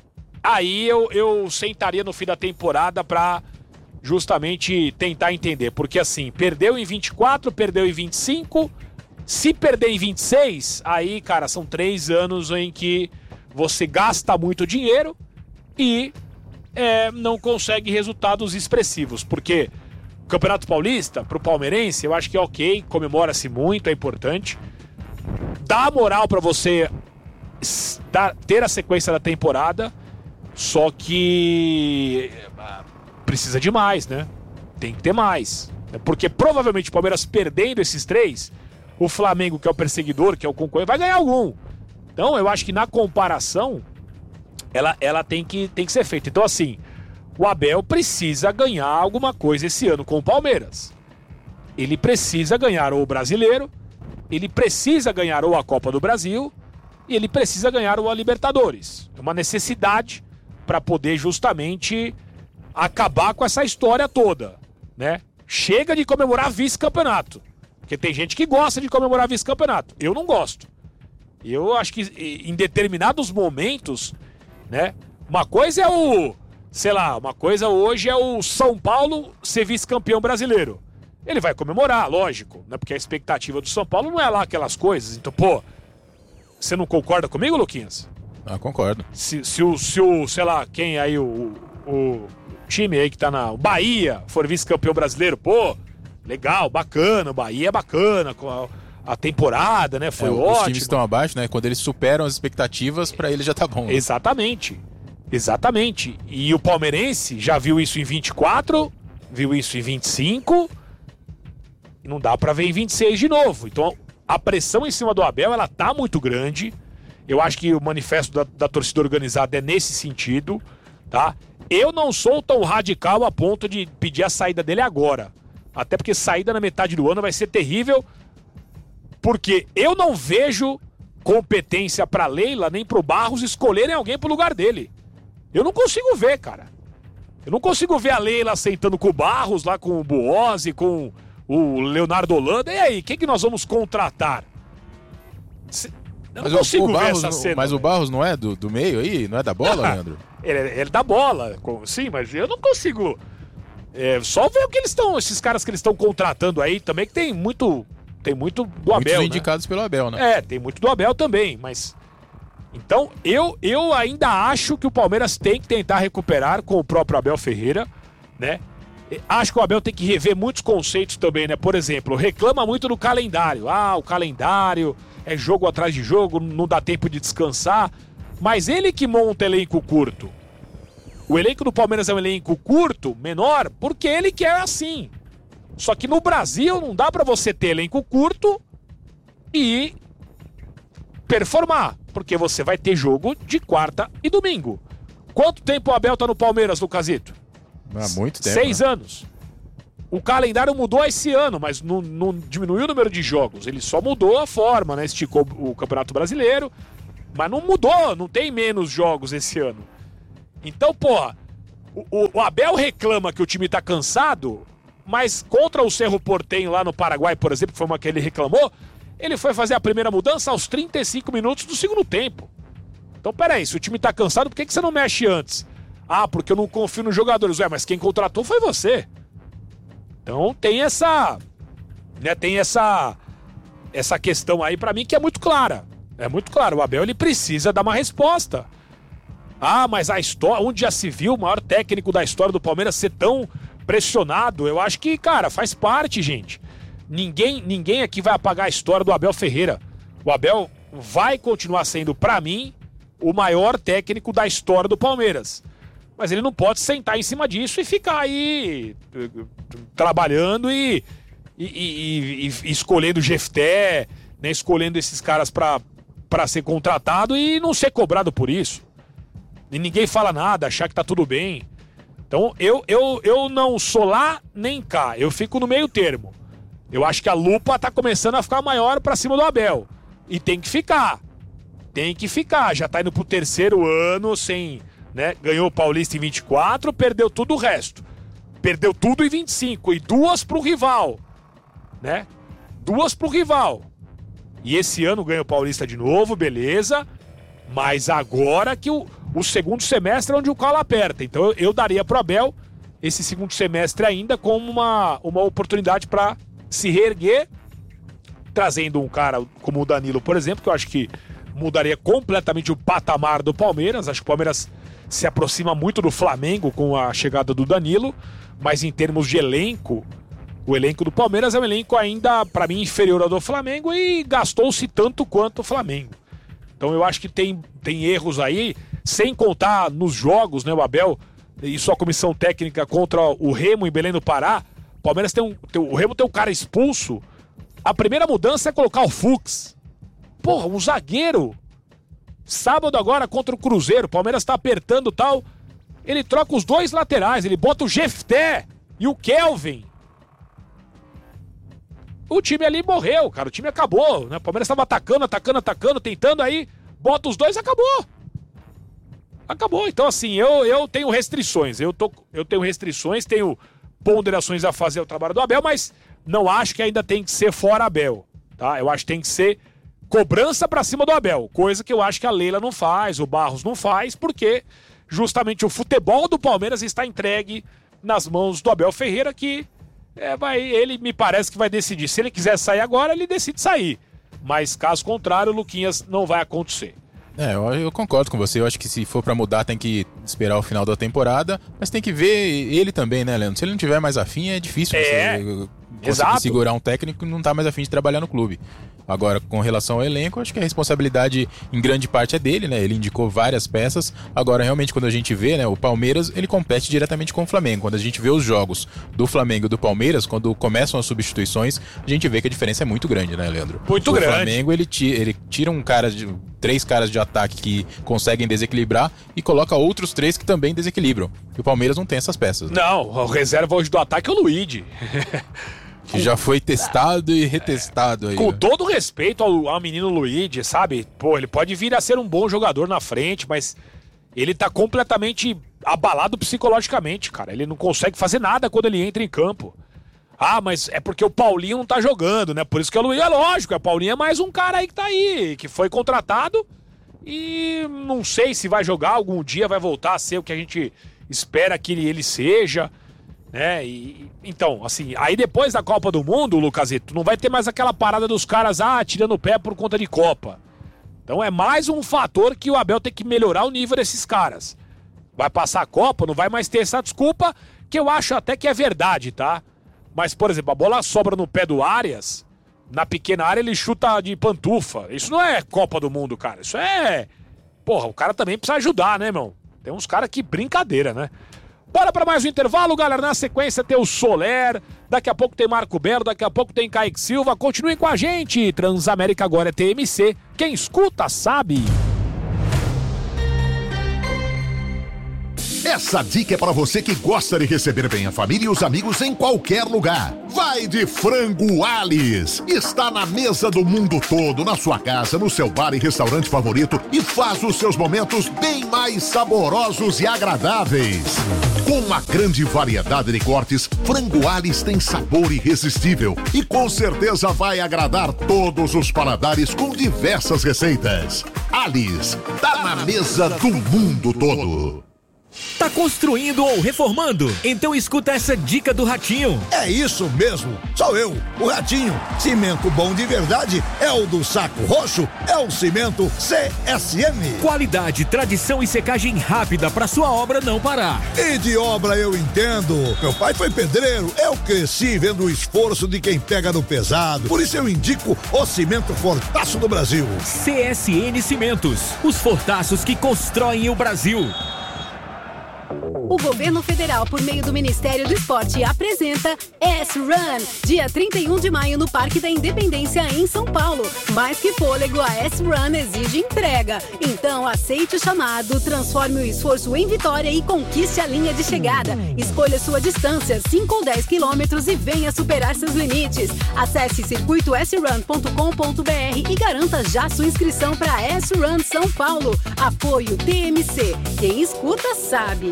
eu sentaria no fim da temporada pra justamente tentar entender. Porque assim, perdeu em 24, perdeu em 25, se perder em 26, aí, cara, são 3 anos em que você gasta muito dinheiro e não consegue resultados expressivos. Porque o Campeonato Paulista, pro palmeirense, eu acho que é ok, comemora-se muito, é importante. Dá moral pra você ter a sequência da temporada, só que precisa de mais, né? Tem que ter mais. Porque provavelmente o Palmeiras perdendo esses 3, o Flamengo, que é o perseguidor, que é o concorrente, vai ganhar algum. Então eu acho que na comparação ela tem que ser feita. Então assim, o Abel precisa ganhar alguma coisa esse ano com o Palmeiras. Ele precisa ganhar ou o Brasileiro, ele precisa ganhar ou a Copa do Brasil, e ele precisa ganhar o Libertadores. É uma necessidade para poder justamente acabar com essa história toda, né? Chega de comemorar vice-campeonato. Porque tem gente que gosta de comemorar vice-campeonato. Eu não gosto. Eu acho que em determinados momentos, né? Uma coisa é uma coisa hoje é o São Paulo ser vice-campeão brasileiro. Ele vai comemorar, lógico, né? Porque a expectativa do São Paulo não é lá aquelas coisas. Então, pô, você não concorda comigo, Luquinhas? Concordo. Se o sei lá, quem aí, o time aí que tá o Bahia for vice-campeão brasileiro, pô, legal, bacana, o Bahia é bacana, com a temporada, né, foi ótimo. Os times estão abaixo, né, quando eles superam as expectativas, pra ele já tá bom. Né? Exatamente. E o palmeirense já viu isso em 24, viu isso em 25, e não dá pra ver em 26 de novo. Então, a pressão em cima do Abel, ela tá muito grande. Eu acho que o manifesto da torcida organizada é nesse sentido, tá? Eu não sou tão radical a ponto de pedir a saída dele agora. Até porque saída na metade do ano vai ser terrível, porque eu não vejo competência pra Leila nem pro Barros escolherem alguém pro lugar dele. Eu não consigo ver, cara. Eu não consigo ver a Leila sentando com o Barros, lá com o Buozzi, com o Leonardo Holanda. E aí, quem que nós vamos contratar? Eu não consigo ver essa cena. Mas o Barros não é do meio aí? Não é da bola, Leandro? Ele é da bola, sim, mas eu não consigo... só ver o que eles estão... Esses caras que eles estão contratando aí também, que tem muito do Abel, muitos indicados pelo Abel, né? Tem muito do Abel também, mas... Então, eu ainda acho que o Palmeiras tem que tentar recuperar com o próprio Abel Ferreira, né? Acho que o Abel tem que rever muitos conceitos também, né? Por exemplo, reclama muito do calendário. O calendário é jogo atrás de jogo, não dá tempo de descansar. Mas ele que monta elenco curto. O elenco do Palmeiras é um elenco curto, menor, porque ele quer assim. Só que no Brasil não dá pra você ter elenco curto e performar, porque você vai ter jogo de quarta e domingo. Quanto tempo o Abel tá no Palmeiras, Lucasito? Há muito tempo. 6 anos. O calendário mudou esse ano, mas não diminuiu o número de jogos. Ele só mudou a forma, né? Esticou o Campeonato Brasileiro, mas não mudou, não tem menos jogos esse ano. Então, porra, o Abel reclama que o time tá cansado, mas contra o Cerro Porteño lá no Paraguai, por exemplo, que foi uma que ele reclamou, ele foi fazer a primeira mudança aos 35 minutos do segundo tempo. Então, peraí, se o time tá cansado, por que você não mexe antes? Ah, porque eu não confio nos jogadores. Mas quem contratou foi você. Então tem essa questão aí pra mim que é muito clara. É muito claro, o Abel ele precisa dar uma resposta. Ah, mas a história, onde já se viu o maior técnico da história do Palmeiras ser tão pressionado? Eu acho que, cara, faz parte, gente. Ninguém aqui vai apagar a história do Abel Ferreira. O Abel vai continuar sendo, pra mim, o maior técnico da história do Palmeiras. Mas ele não pode sentar em cima disso e ficar aí trabalhando e escolhendo o Jefté, né, escolhendo esses caras pra ser contratado e não ser cobrado por isso. E ninguém fala nada, achar que tá tudo bem. Então eu não sou lá nem cá, eu fico no meio termo. Eu acho que a lupa tá começando a ficar maior pra cima do Abel. E tem que ficar. Já tá indo pro 3º ano sem... Né? Ganhou o Paulista em 24, perdeu tudo o resto. Perdeu tudo em 25 e 2 pro rival, né? 2 pro rival. E esse ano ganha o Paulista de novo, beleza. Mas agora que o segundo semestre é onde o calo aperta. Então eu daria pro Abel esse segundo semestre ainda como uma oportunidade para se reerguer, trazendo um cara como o Danilo, por exemplo, que eu acho que mudaria completamente o patamar do Palmeiras. Acho que o Palmeiras se aproxima muito do Flamengo com a chegada do Danilo, mas em termos de elenco, o elenco do Palmeiras é um elenco ainda, para mim, inferior ao do Flamengo e gastou-se tanto quanto o Flamengo. Então eu acho que tem erros aí, sem contar nos jogos, né, o Abel e sua comissão técnica contra o Remo em Belém do Pará. O Palmeiras o Remo tem um cara expulso. A primeira mudança é colocar o Fux. Porra, um zagueiro. Sábado agora contra o Cruzeiro, o Palmeiras tá apertando e tal. Ele troca os 2 laterais, ele bota o Jefté e o Kelvin. O time ali morreu, cara, o time acabou, né? O Palmeiras tava atacando, tentando aí, bota os 2, acabou. Então assim, eu tenho restrições, eu tenho restrições, tenho ponderações a fazer o trabalho do Abel, mas não acho que ainda tem que ser fora Abel, tá? Eu acho que tem que ser cobrança pra cima do Abel, coisa que eu acho que a Leila não faz, o Barros não faz, porque justamente o futebol do Palmeiras está entregue nas mãos do Abel Ferreira, que ele me parece que vai decidir. Se ele quiser sair agora, ele decide sair. Mas caso contrário, o Luquinhas não vai acontecer. Eu concordo com você. Eu acho que se for pra mudar tem que esperar o final da temporada, mas tem que ver ele também, né, Leandro? Se ele não tiver mais afim, é difícil você conseguir segurar um técnico que não tá mais afim de trabalhar no clube. Agora, com relação ao elenco, acho que a responsabilidade em grande parte é dele, né? Ele indicou várias peças. Agora, realmente, quando a gente vê, né, o Palmeiras, ele compete diretamente com o Flamengo. Quando a gente vê os jogos do Flamengo e do Palmeiras, quando começam as substituições, a gente vê que a diferença é muito grande, né, Leandro? Muito grande. O Flamengo, ele tira 3 caras de ataque que conseguem desequilibrar e coloca outros 3 que também desequilibram. E o Palmeiras não tem essas peças, né? Não, o reserva hoje do ataque é o Luigi. Que já foi testado e retestado aí. Com todo respeito ao menino Luigi, sabe? Pô, ele pode vir a ser um bom jogador na frente, mas ele tá completamente abalado psicologicamente, cara. Ele não consegue fazer nada quando ele entra em campo. Ah, mas é porque o Paulinho não tá jogando, né? Por isso que o Luigi, é lógico, o Paulinho é mais um cara aí que tá aí, que foi contratado e não sei se vai jogar, algum dia vai voltar a ser o que a gente espera que ele seja. Então, assim, aí depois da Copa do Mundo, Lucasito, não vai ter mais aquela parada dos caras, tirando o pé por conta de Copa. Então é mais um fator que o Abel tem que melhorar o nível desses caras. Vai passar a Copa, não vai mais ter essa desculpa, que eu acho até que é verdade, tá? Mas, por exemplo, a bola sobra no pé do Arias, na pequena área ele chuta de pantufa. Isso não é Copa do Mundo, cara. Isso é... Porra, o cara também precisa ajudar, né, irmão? Tem uns caras que brincadeira, né? Bora para mais um intervalo, galera. Na sequência tem o Soler, daqui a pouco tem Marco Belo, daqui a pouco tem Kaique Silva. Continuem com a gente. Transamérica agora é TMC. Quem escuta sabe. Essa dica é para você que gosta de receber bem a família e os amigos em qualquer lugar. Vai de Frango Alice. Está na mesa do mundo todo, na sua casa, no seu bar e restaurante favorito e faz os seus momentos bem mais saborosos e agradáveis. Com uma grande variedade de cortes, Frango Alice tem sabor irresistível e com certeza vai agradar todos os paladares com diversas receitas. Alice, tá na mesa do mundo todo. Tá construindo ou reformando? Então escuta essa dica do Ratinho. É isso mesmo, sou eu, o Ratinho. Cimento bom de verdade é o do Saco Roxo, é o cimento CSM. Qualidade, tradição e secagem rápida pra sua obra não parar. E de obra eu entendo. Meu pai foi pedreiro, eu cresci vendo o esforço de quem pega no pesado. Por isso eu indico o cimento Fortaço do Brasil. CSN Cimentos, os fortaços que constroem o Brasil. O governo federal, por meio do Ministério do Esporte, apresenta S-Run, dia 31 de maio no Parque da Independência, em São Paulo. Mais que fôlego, a S-Run exige entrega. Então, aceite o chamado, transforme o esforço em vitória e conquiste a linha de chegada. Escolha sua distância, 5 ou 10 quilômetros, e venha superar seus limites. Acesse circuitosrun.com.br e garanta já sua inscrição para S-Run São Paulo. Apoio TMC. Quem escuta sabe.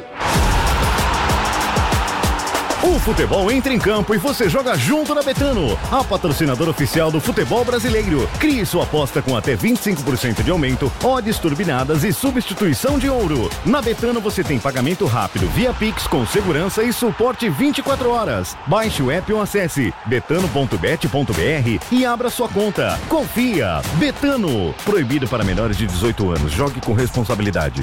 O futebol entra em campo e você joga junto na Betano, a patrocinadora oficial do futebol brasileiro. Crie sua aposta com até 25% de aumento, odds turbinadas e substituição de ouro. Na Betano você tem pagamento rápido via Pix com segurança e suporte 24 horas. Baixe o app ou acesse betano.bet.br e abra sua conta. Confia! Betano. Proibido para menores de 18 anos. Jogue com responsabilidade.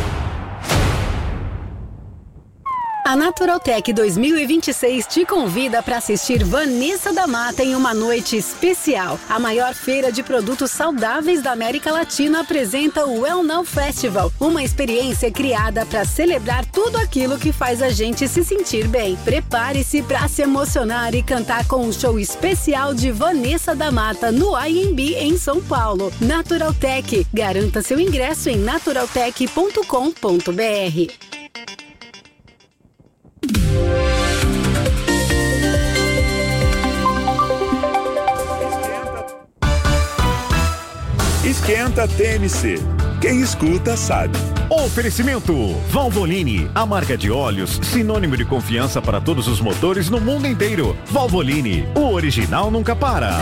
A Naturaltech 2026 te convida para assistir Vanessa da Mata em uma noite especial. A maior feira de produtos saudáveis da América Latina apresenta o Well Now Festival, uma experiência criada para celebrar tudo aquilo que faz a gente se sentir bem. Prepare-se para se emocionar e cantar com um show especial de Vanessa da Mata no IMB em São Paulo. Naturaltech, garanta seu ingresso em naturaltech.com.br. Esquenta TMC. Quem escuta sabe. Oferecimento Valvoline, a marca de óleos sinônimo de confiança para todos os motores no mundo inteiro. Valvoline, o original nunca para.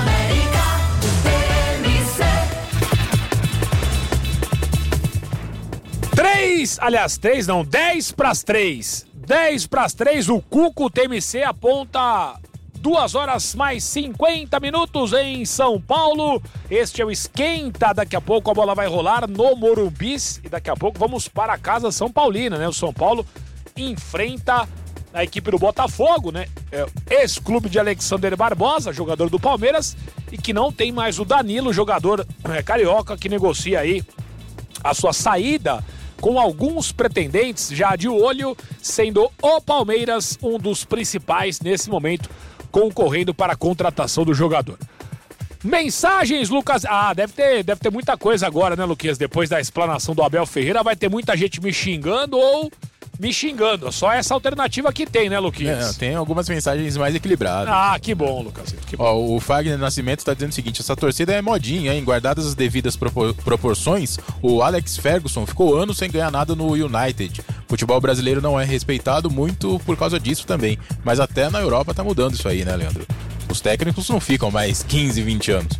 10 para as 3. 10 para as 3, o Cuco TMC aponta 2 horas mais 50 minutos em São Paulo. Este é o Esquenta. Daqui a pouco a bola vai rolar no Morumbi. E daqui a pouco vamos para a casa São Paulina, né? O São Paulo enfrenta a equipe do Botafogo, né? Ex-clube de Alexander Barbosa, jogador do Palmeiras, e que não tem mais o Danilo, jogador carioca, que negocia aí a sua saída com alguns pretendentes já de olho, sendo o Palmeiras um dos principais nesse momento, concorrendo para a contratação do jogador. Mensagens, Lucas. Deve ter muita coisa agora, né, Luquinhas? Depois da explanação do Abel Ferreira, vai ter muita gente me xingando ou me xingando. Só essa alternativa que tem, né, Luquinhas? Tem algumas mensagens mais equilibradas. Que bom, Lucas. Que bom. O Fagner Nascimento está dizendo o seguinte: essa torcida é modinha, hein? Guardadas as devidas proporções, o Alex Ferguson ficou anos sem ganhar nada no United. O futebol brasileiro não é respeitado muito por causa disso também. Mas até na Europa tá mudando isso aí, né, Leandro? Os técnicos não ficam mais 15, 20 anos.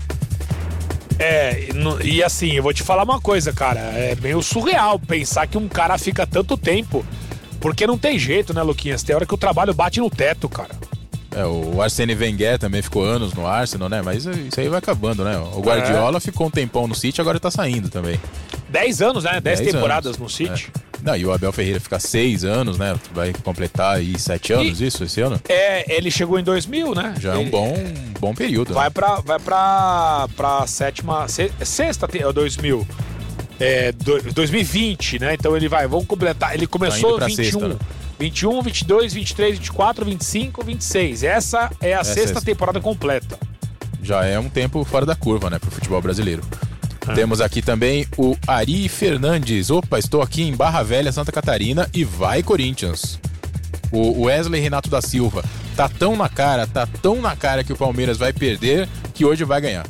E assim, eu vou te falar uma coisa, cara. É meio surreal pensar que um cara fica tanto tempo. Porque não tem jeito, né, Luquinhas? Tem hora que o trabalho bate no teto, cara. O Arsene Wenger também ficou anos no Arsenal, né? Mas isso aí vai acabando, né? O Guardiola ficou um tempão no City, agora tá saindo também. 10 anos, né? 10 temporadas no City. Não, e o Abel Ferreira fica 6 anos, né? Vai completar aí 7 anos, isso, esse ano? Ele chegou em 2000, né? Já é um bom período. Vai pra sexta 2000. 2020, né? Então ele vamos completar. Ele começou em 21. Sexta, né? 21, 22, 23, 24, 25, 26. Essa é a sexta temporada completa. Já é um tempo fora da curva, né, pro futebol brasileiro. Temos aqui também o Ari Fernandes. Opa, estou aqui em Barra Velha, Santa Catarina e vai Corinthians. O Wesley Renato da Silva. Tá tão na cara que o Palmeiras vai perder que hoje vai ganhar.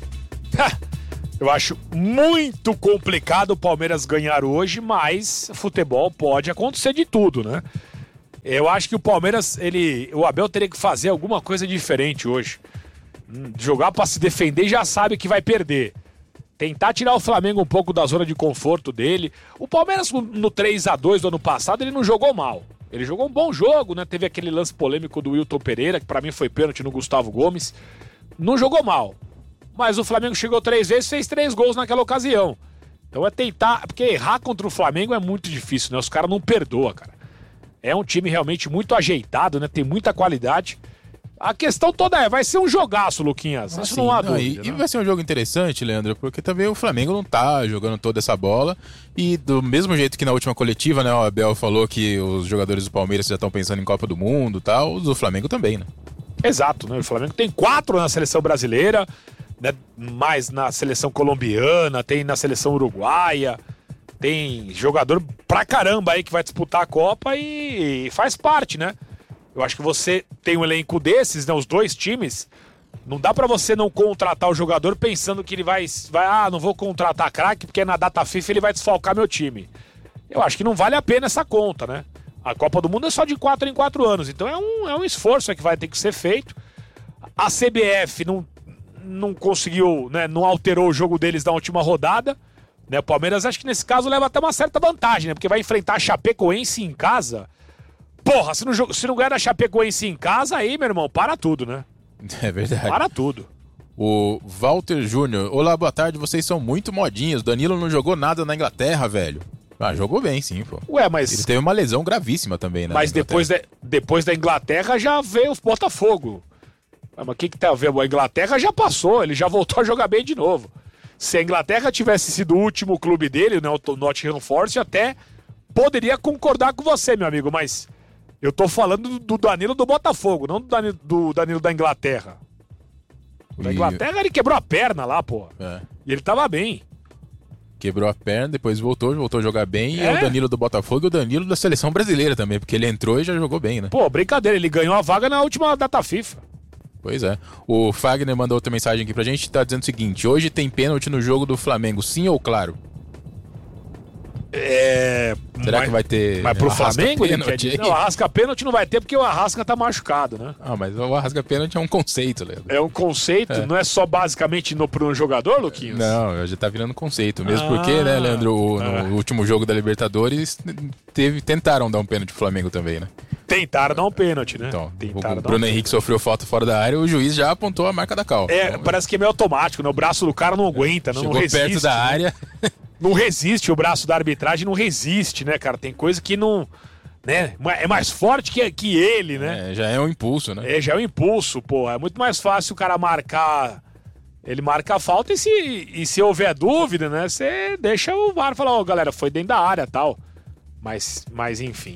Eu acho muito complicado o Palmeiras ganhar hoje, mas futebol pode acontecer de tudo, né? Eu acho que o Palmeiras, o Abel teria que fazer alguma coisa diferente hoje. Jogar pra se defender já sabe que vai perder. Tentar tirar o Flamengo um pouco da zona de conforto dele. O Palmeiras no 3-2 do ano passado, ele não jogou mal. Ele jogou um bom jogo, né? Teve aquele lance polêmico do Wilton Pereira, que pra mim foi pênalti no Gustavo Gomes. Não jogou mal. Mas o Flamengo chegou 3 vezes e fez 3 gols naquela ocasião. Então é tentar... Porque errar contra o Flamengo é muito difícil, né? Os caras não perdoam, cara. É um time realmente muito ajeitado, né? Tem muita qualidade. A questão toda vai ser um jogaço, Luquinhas. Isso não há dúvida. E vai ser um jogo interessante, Leandro, porque também o Flamengo não tá jogando toda essa bola. E do mesmo jeito que na última coletiva, né, o Abel falou que os jogadores do Palmeiras já estão pensando em Copa do Mundo e tal, os do Flamengo também, né? Exato, né? O Flamengo tem 4 na seleção brasileira, né? Mais na seleção colombiana, tem na seleção uruguaia, tem jogador pra caramba aí que vai disputar a Copa e faz parte, né? Eu acho que você tem um elenco desses, né? Os 2 times. Não dá pra você não contratar o jogador pensando que ele vai não vou contratar craque porque na data FIFA ele vai desfalcar meu time. Eu acho que não vale a pena essa conta, né? A Copa do Mundo é só de 4 em 4 anos. Então é um esforço que vai ter que ser feito. A CBF não conseguiu, né? Não alterou o jogo deles da última rodada. Né? O Palmeiras acho que nesse caso leva até uma certa vantagem, né? Porque vai enfrentar a Chapecoense em casa. Porra, se não ganhar da Chapecoense em casa, aí, meu irmão, para tudo, né? É verdade. Para tudo. O Walter Júnior. Olá, boa tarde, vocês são muito modinhos. Danilo não jogou nada na Inglaterra, velho. Ah, jogou bem, sim, pô. Ué, mas... Ele teve uma lesão gravíssima também, né? Mas depois da Inglaterra já veio o Botafogo. Mas o que tem a ver? A Inglaterra já passou, ele já voltou a jogar bem de novo. Se a Inglaterra tivesse sido o último clube dele, né, o Nottingham Forest, até poderia concordar com você, meu amigo, mas... Eu tô falando do Danilo do Botafogo, não do Danilo da Inglaterra. Da Inglaterra ele quebrou a perna lá, pô. E ele tava bem. Quebrou a perna, depois voltou a jogar bem. E é o Danilo do Botafogo e o Danilo da seleção brasileira também, porque ele entrou e já jogou bem, né? Pô, brincadeira, ele ganhou a vaga na última data FIFA. Pois é. O Fagner mandou outra mensagem aqui pra gente, tá dizendo o seguinte: hoje tem pênalti no jogo do Flamengo, sim ou claro? Será que vai ter... Mas pro Flamengo ele quer dizer... Não, o Arrasca pênalti não vai ter porque o Arrasca tá machucado, né? Ah, mas o Arrasca pênalti é um conceito, Leandro. É um conceito? Não é só basicamente pro um jogador, Luquinhos? Não, já tá virando conceito. Mesmo porque, né, Leandro, no último jogo da Libertadores tentaram dar um pênalti pro Flamengo também, né? Tentaram dar um pênalti, né? Então, o Bruno Henrique sofreu falta fora da área, o juiz já apontou a marca da cal. Parece que é meio automático, né? O braço do cara não aguenta, não resiste. Chegou perto da área... Não resiste, o braço da arbitragem não resiste, né, cara? Tem coisa que não... né? É mais forte que ele, né? Já é um impulso, né? Já é um impulso, pô. É muito mais fácil o cara marcar... Ele marca a falta e se houver dúvida, né? Você deixa o VAR falar, galera, foi dentro da área e tal. Mas enfim,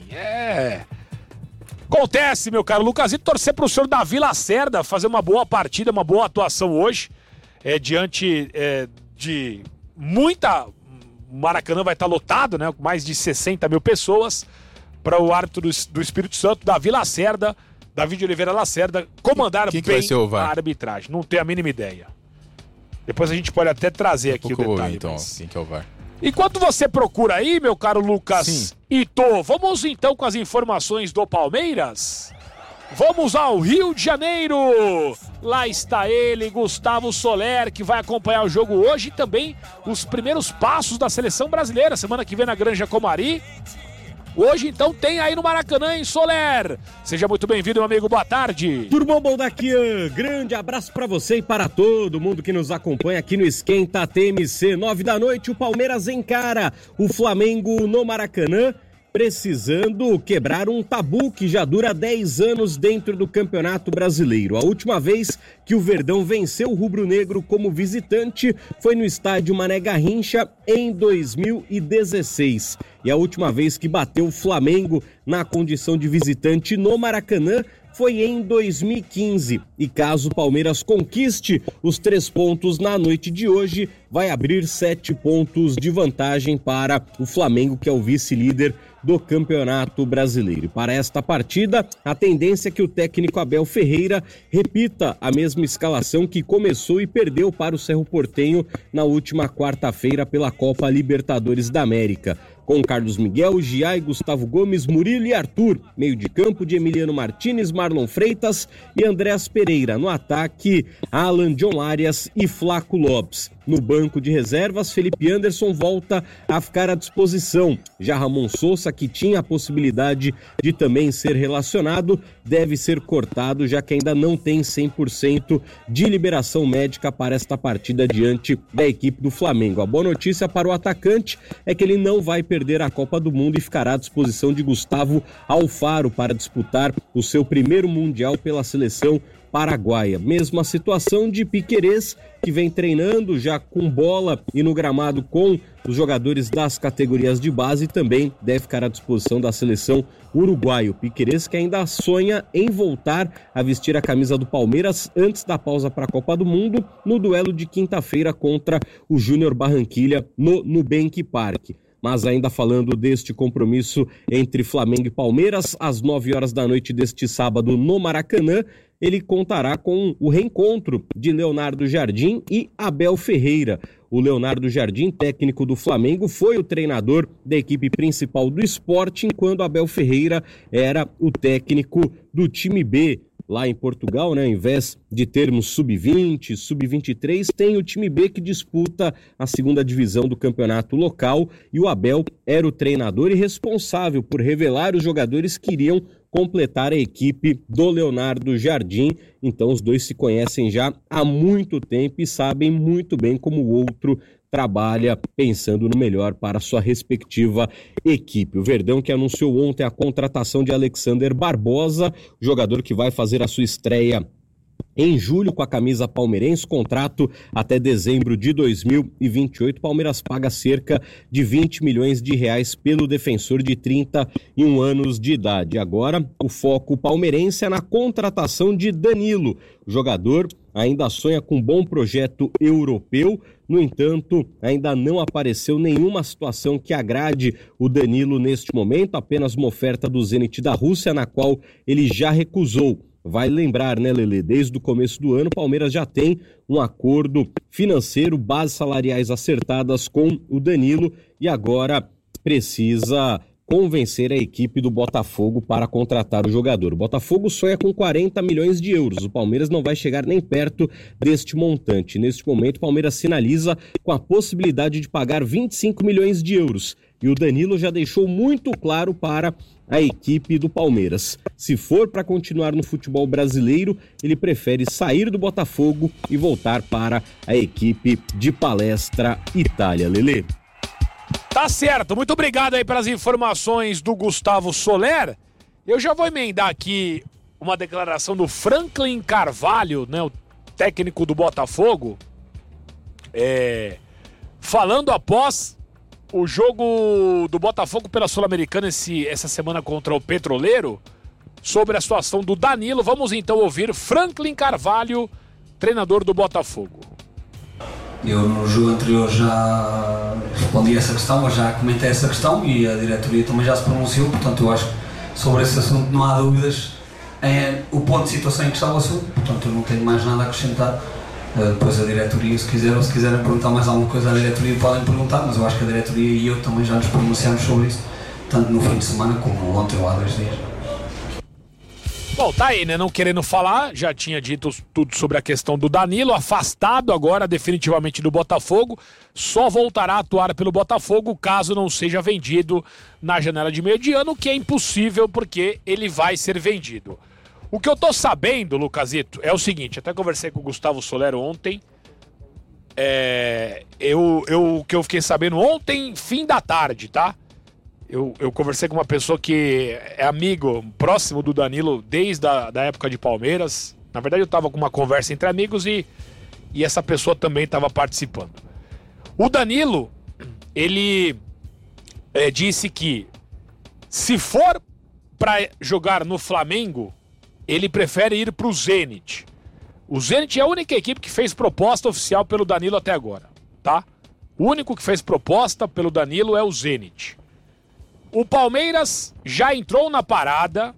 Acontece, meu caro Lucasito, torcer pro senhor Davi Lacerda fazer uma boa partida, uma boa atuação hoje. Diante de muita... O Maracanã vai estar lotado, né? Mais de 60 mil pessoas para o árbitro do Espírito Santo, Davi Lacerda, Davi de Oliveira Lacerda, comandar bem a arbitragem. Não tenho a mínima ideia. Depois a gente pode até trazer aqui o detalhe. Então, quem que é o VAR? Enquanto você procura aí, meu caro Lucas Ito, vamos então com as informações do Palmeiras? Vamos ao Rio de Janeiro. Lá está ele, Gustavo Soler, que vai acompanhar o jogo hoje e também os primeiros passos da seleção brasileira. Semana que vem na Granja Comari. Hoje, então, tem aí no Maracanã, hein, Soler? Seja muito bem-vindo, meu amigo. Boa tarde. Turmão bom daqui, grande abraço pra você e para todo mundo que nos acompanha aqui no Esquenta TMC. 9 da noite, o Palmeiras encara o Flamengo no Maracanã, precisando quebrar um tabu que já dura 10 anos dentro do Campeonato Brasileiro. A última vez que o Verdão venceu o rubro-negro como visitante foi no estádio Mané Garrincha em 2016. e a última vez que bateu o Flamengo na condição de visitante no Maracanã foi em 2015. E caso o Palmeiras conquiste os 3 pontos na noite de hoje, vai abrir 7 pontos de vantagem para o Flamengo, que é o vice-líder do Campeonato Brasileiro. Para esta partida, a tendência é que o técnico Abel Ferreira repita a mesma escalação que começou e perdeu para o Cerro Porteño na última quarta-feira pela Copa Libertadores da América. Com Carlos Miguel, Giai, Gustavo Gomes, Murilo e Arthur. Meio de campo de Emiliano Martínez, Marlon Freitas e Andréas Pereira. No ataque, Alan, John Arias e Flaco Lopes. No banco de reservas, Felipe Anderson volta a ficar à disposição. Já Ramon Sousa, que tinha a possibilidade de também ser relacionado, deve ser cortado, já que ainda não tem 100% de liberação médica para esta partida diante da equipe do Flamengo. A boa notícia para o atacante é que ele não vai perder a Copa do Mundo e ficará à disposição de Gustavo Alfaro para disputar o seu primeiro Mundial pela seleção paraguaia. Mesma situação de Piquerez, que vem treinando já com bola e no gramado com os jogadores das categorias de base, também deve ficar à disposição da seleção uruguaia. Piquerez que ainda sonha em voltar a vestir a camisa do Palmeiras antes da pausa para a Copa do Mundo, no duelo de quinta-feira contra o Júnior Barranquilla no Nubank Park. Mas ainda falando deste compromisso entre Flamengo e Palmeiras, às 9 horas da noite deste sábado no Maracanã, ele contará com o reencontro de Leonardo Jardim e Abel Ferreira. O Leonardo Jardim, técnico do Flamengo, foi o treinador da equipe principal do Sport, enquanto Abel Ferreira era o técnico do time B. Lá em Portugal, né, ao invés de termos sub-20, sub-23, tem o time B que disputa a segunda divisão do campeonato local, e o Abel era o treinador e responsável por revelar os jogadores que iriam completar a equipe do Leonardo Jardim. Então os dois se conhecem já há muito tempo e sabem muito bem como o outro trabalha, pensando no melhor para sua respectiva equipe. O Verdão que anunciou ontem a contratação de Alexander Barbosa, jogador que vai fazer a sua estreia em julho com a camisa palmeirense, contrato até dezembro de 2028. Palmeiras paga cerca de 20 milhões de reais pelo defensor de 31 anos de idade. Agora, o foco palmeirense é na contratação de Danilo. O jogador ainda sonha com um bom projeto europeu, no entanto, ainda não apareceu nenhuma situação que agrade o Danilo neste momento, apenas uma oferta do Zenit da Rússia, na qual ele já recusou. Vai lembrar, né, Lelê? Desde o começo do ano, o Palmeiras já tem um acordo financeiro, bases salariais acertadas com o Danilo e agora precisa convencer a equipe do Botafogo para contratar o jogador. O Botafogo sonha com 40 milhões de euros. O Palmeiras não vai chegar nem perto deste montante. Neste momento, o Palmeiras sinaliza com a possibilidade de pagar 25 milhões de euros. E o Danilo já deixou muito claro para a equipe do Palmeiras: se for para continuar no futebol brasileiro, ele prefere sair do Botafogo e voltar para a equipe de Palestra Itália. Lelê. Tá certo, muito obrigado aí pelas informações do Gustavo Soler. Eu já vou emendar aqui uma declaração do Franklin Carvalho, né, o técnico do Botafogo, falando após o jogo do Botafogo pela Sul-Americana essa semana contra o Petroleiro, sobre a situação do Danilo. Vamos então ouvir Franklin Carvalho, treinador do Botafogo. Eu no jogo anterior já respondi essa questão, mas já comentei essa questão e a diretoria também já se pronunciou, portanto eu acho que sobre esse assunto não há dúvidas. É o ponto de situação em que está o assunto, portanto eu não tenho mais nada a acrescentar. Depois a diretoria, se quiserem perguntar mais alguma coisa à diretoria, podem perguntar, mas eu acho que a diretoria e eu também já nos pronunciamos sobre isso, tanto no fim de semana como ontem ou há 2 dias. Bom, tá aí, né? Não querendo falar, já tinha dito tudo sobre a questão do Danilo, afastado agora definitivamente do Botafogo, só voltará a atuar pelo Botafogo caso não seja vendido na janela de meio de ano, o que é impossível porque ele vai ser vendido. O que eu tô sabendo, Lucasito, é o seguinte: até conversei com o Gustavo Soler ontem. O que eu fiquei sabendo ontem, fim da tarde, tá? Eu conversei com uma pessoa que é amigo, próximo do Danilo desde a época de Palmeiras. Na verdade, eu tava com uma conversa entre amigos e essa pessoa também estava participando. O Danilo, ele disse que se for para jogar no Flamengo, ele prefere ir pro Zenit. O Zenit é a única equipe que fez proposta oficial pelo Danilo até agora, tá? O único que fez proposta pelo Danilo é o Zenit. O Palmeiras já entrou na parada,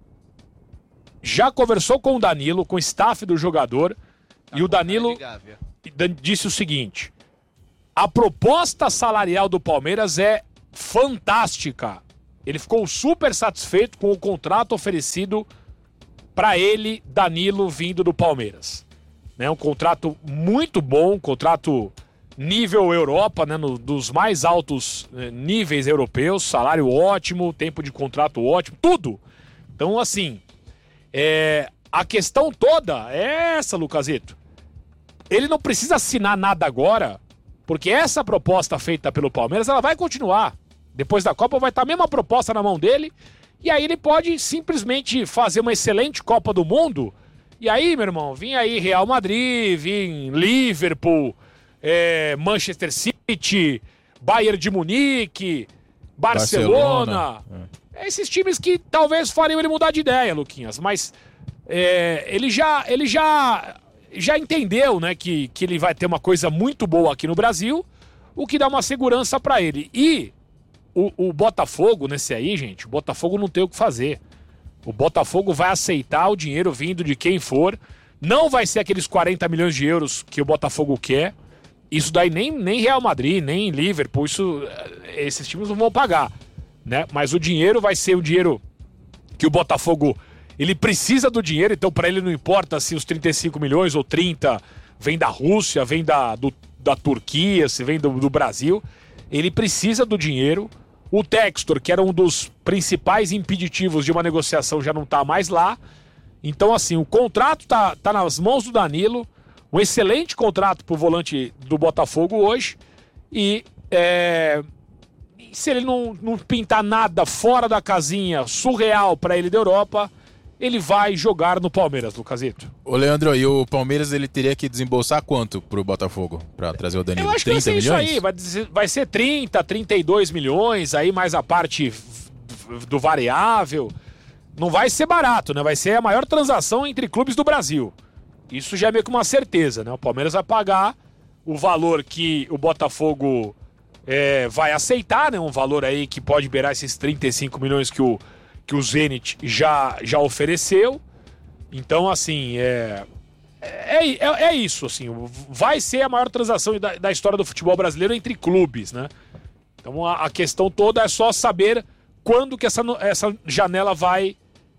já conversou com o Danilo, com o staff do jogador, e o Danilo disse o seguinte: a proposta salarial do Palmeiras é fantástica. Ele ficou super satisfeito com o contrato oferecido para ele, Danilo, vindo do Palmeiras. Né, um contrato muito bom, um contrato nível Europa, né, dos mais altos níveis europeus, salário ótimo, tempo de contrato ótimo, tudo. Então, assim, a questão toda é essa, Lucazito. Ele não precisa assinar nada agora, porque essa proposta feita pelo Palmeiras, ela vai continuar. Depois da Copa vai estar a mesma proposta na mão dele, e aí ele pode simplesmente fazer uma excelente Copa do Mundo, e aí, meu irmão, vem aí Real Madrid, vem Liverpool, Manchester City, Bayern de Munique, Barcelona. Esses times que talvez fariam ele mudar de ideia, Luquinhas, mas ele já entendeu, né, que ele vai ter uma coisa muito boa aqui no Brasil, o que dá uma segurança pra ele. E o Botafogo, nesse aí, gente, o Botafogo não tem o que fazer. O Botafogo vai aceitar o dinheiro vindo de quem for. Não vai ser aqueles 40 milhões de euros que o Botafogo quer. Isso daí nem Real Madrid, nem Liverpool, esses times não vão pagar, né? Mas o dinheiro vai ser o dinheiro que o Botafogo, ele precisa do dinheiro, então para ele não importa se os 35 milhões ou 30 vem da Rússia, vem da Turquia, se vem do Brasil. Ele precisa do dinheiro. O Textor, que era um dos principais impeditivos de uma negociação, já não tá mais lá. Então, assim, o contrato tá nas mãos do Danilo. Um excelente contrato pro volante do Botafogo hoje. E se ele não pintar nada fora da casinha surreal para ele da Europa, ele vai jogar no Palmeiras, Lucazito. Ô, Leandro, e o Palmeiras ele teria que desembolsar quanto pro Botafogo para trazer o Danilo? Eu acho que vai ser milhões? Isso aí, vai ser 30, 32 milhões, aí mais a parte do variável. Não vai ser barato, né? Vai ser a maior transação entre clubes do Brasil. Isso já é meio que uma certeza, né? O Palmeiras vai pagar o valor que o Botafogo vai aceitar, né? Um valor aí que pode beirar esses 35 milhões que o Zenit já ofereceu. Então, assim, é isso, assim, vai ser a maior transação da história do futebol brasileiro entre clubes, né? Então a questão toda é só saber quando que essa janela vai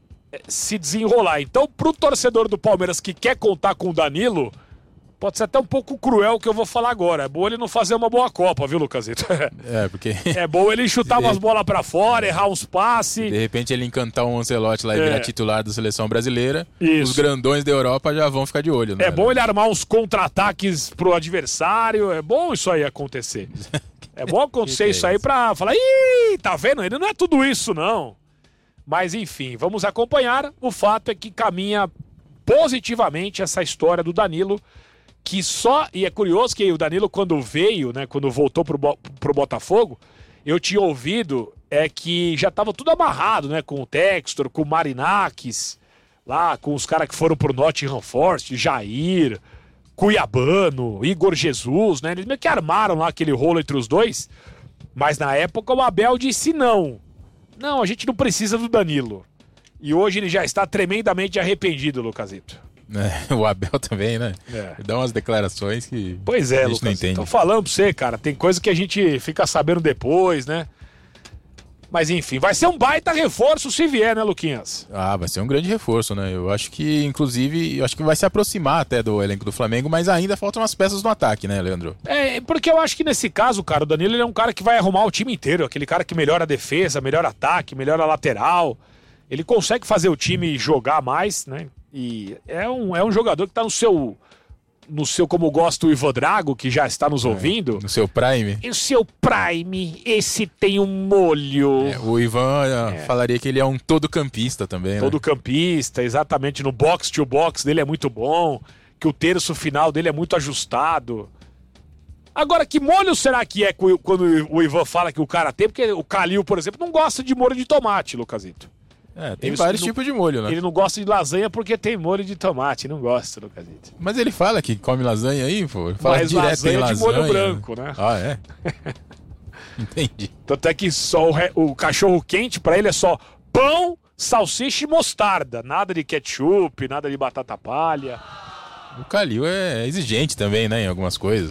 se desenrolar. Então, pro torcedor do Palmeiras que quer contar com o Danilo, pode ser até um pouco cruel o que eu vou falar agora. É bom ele não fazer uma boa Copa, viu, Lucazito? Porque... É bom ele chutar umas bolas pra fora, errar uns passes. De repente ele encantar um Ancelotti lá e virar titular da seleção brasileira. Isso. Os grandões da Europa já vão ficar de olho, né? É bom ele armar uns contra-ataques pro adversário. É bom isso aí acontecer. É bom acontecer isso aí pra falar, ih, tá vendo? Ele não é tudo isso, não. Mas enfim, vamos acompanhar. O fato é que caminha positivamente essa história do Danilo, que e é curioso que o Danilo, quando veio, né, quando voltou pro Botafogo, eu tinha ouvido que já tava tudo amarrado, né, com o Textor, com o Marinakis, lá com os caras que foram pro Nottingham Forest, Jair, Cuiabano, Igor Jesus, né, eles meio que armaram lá aquele rolo entre os dois, mas na época o Abel disse não, a gente não precisa do Danilo, e hoje ele já está tremendamente arrependido, Lucazito. O Abel também, né? Dá umas declarações que pois a gente Lucas, não entende. Tô falando pra você, cara. Tem coisa que a gente fica sabendo depois, né? Mas enfim, vai ser um baita reforço se vier, né, Luquinhas? Vai ser um grande reforço, né? Eu acho que, inclusive, vai se aproximar até do elenco do Flamengo, mas ainda faltam umas peças no ataque, né, Leandro? Porque eu acho que nesse caso, cara, o Danilo ele é um cara que vai arrumar o time inteiro. Aquele cara que melhora a defesa, melhora ataque, melhora a lateral. Ele consegue fazer o time jogar mais, né? E é um jogador que tá no seu, como gosta o Ivan Drago, que já está nos ouvindo. No seu prime. O seu prime, esse tem um molho. O Ivan falaria que ele é um todo-campista também, Todo-campista, exatamente. No box-to-box dele é muito bom, que o terço final dele é muito ajustado. Agora, que molho será que é quando o Ivan fala que o cara tem? Porque o Calil, por exemplo, não gosta de molho de tomate, Lucasito. Tem vários tipos de molho, né? Ele não gosta de lasanha porque tem molho de tomate, não gosta, Lucasito. Mas ele fala que come lasanha aí, pô. Ele fala mas direto lasanha em lasanha de molho branco, né? Ah, é? Entendi. Tanto é que só o cachorro quente pra ele é só pão, salsicha e mostarda. Nada de ketchup, nada de batata palha. O Calil é exigente também, né? Em algumas coisas.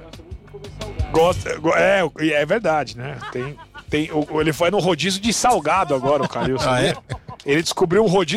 É verdade, né? Ele foi no rodízio de salgado agora, o Calil. Ah, é? Ele descobriu um rodízio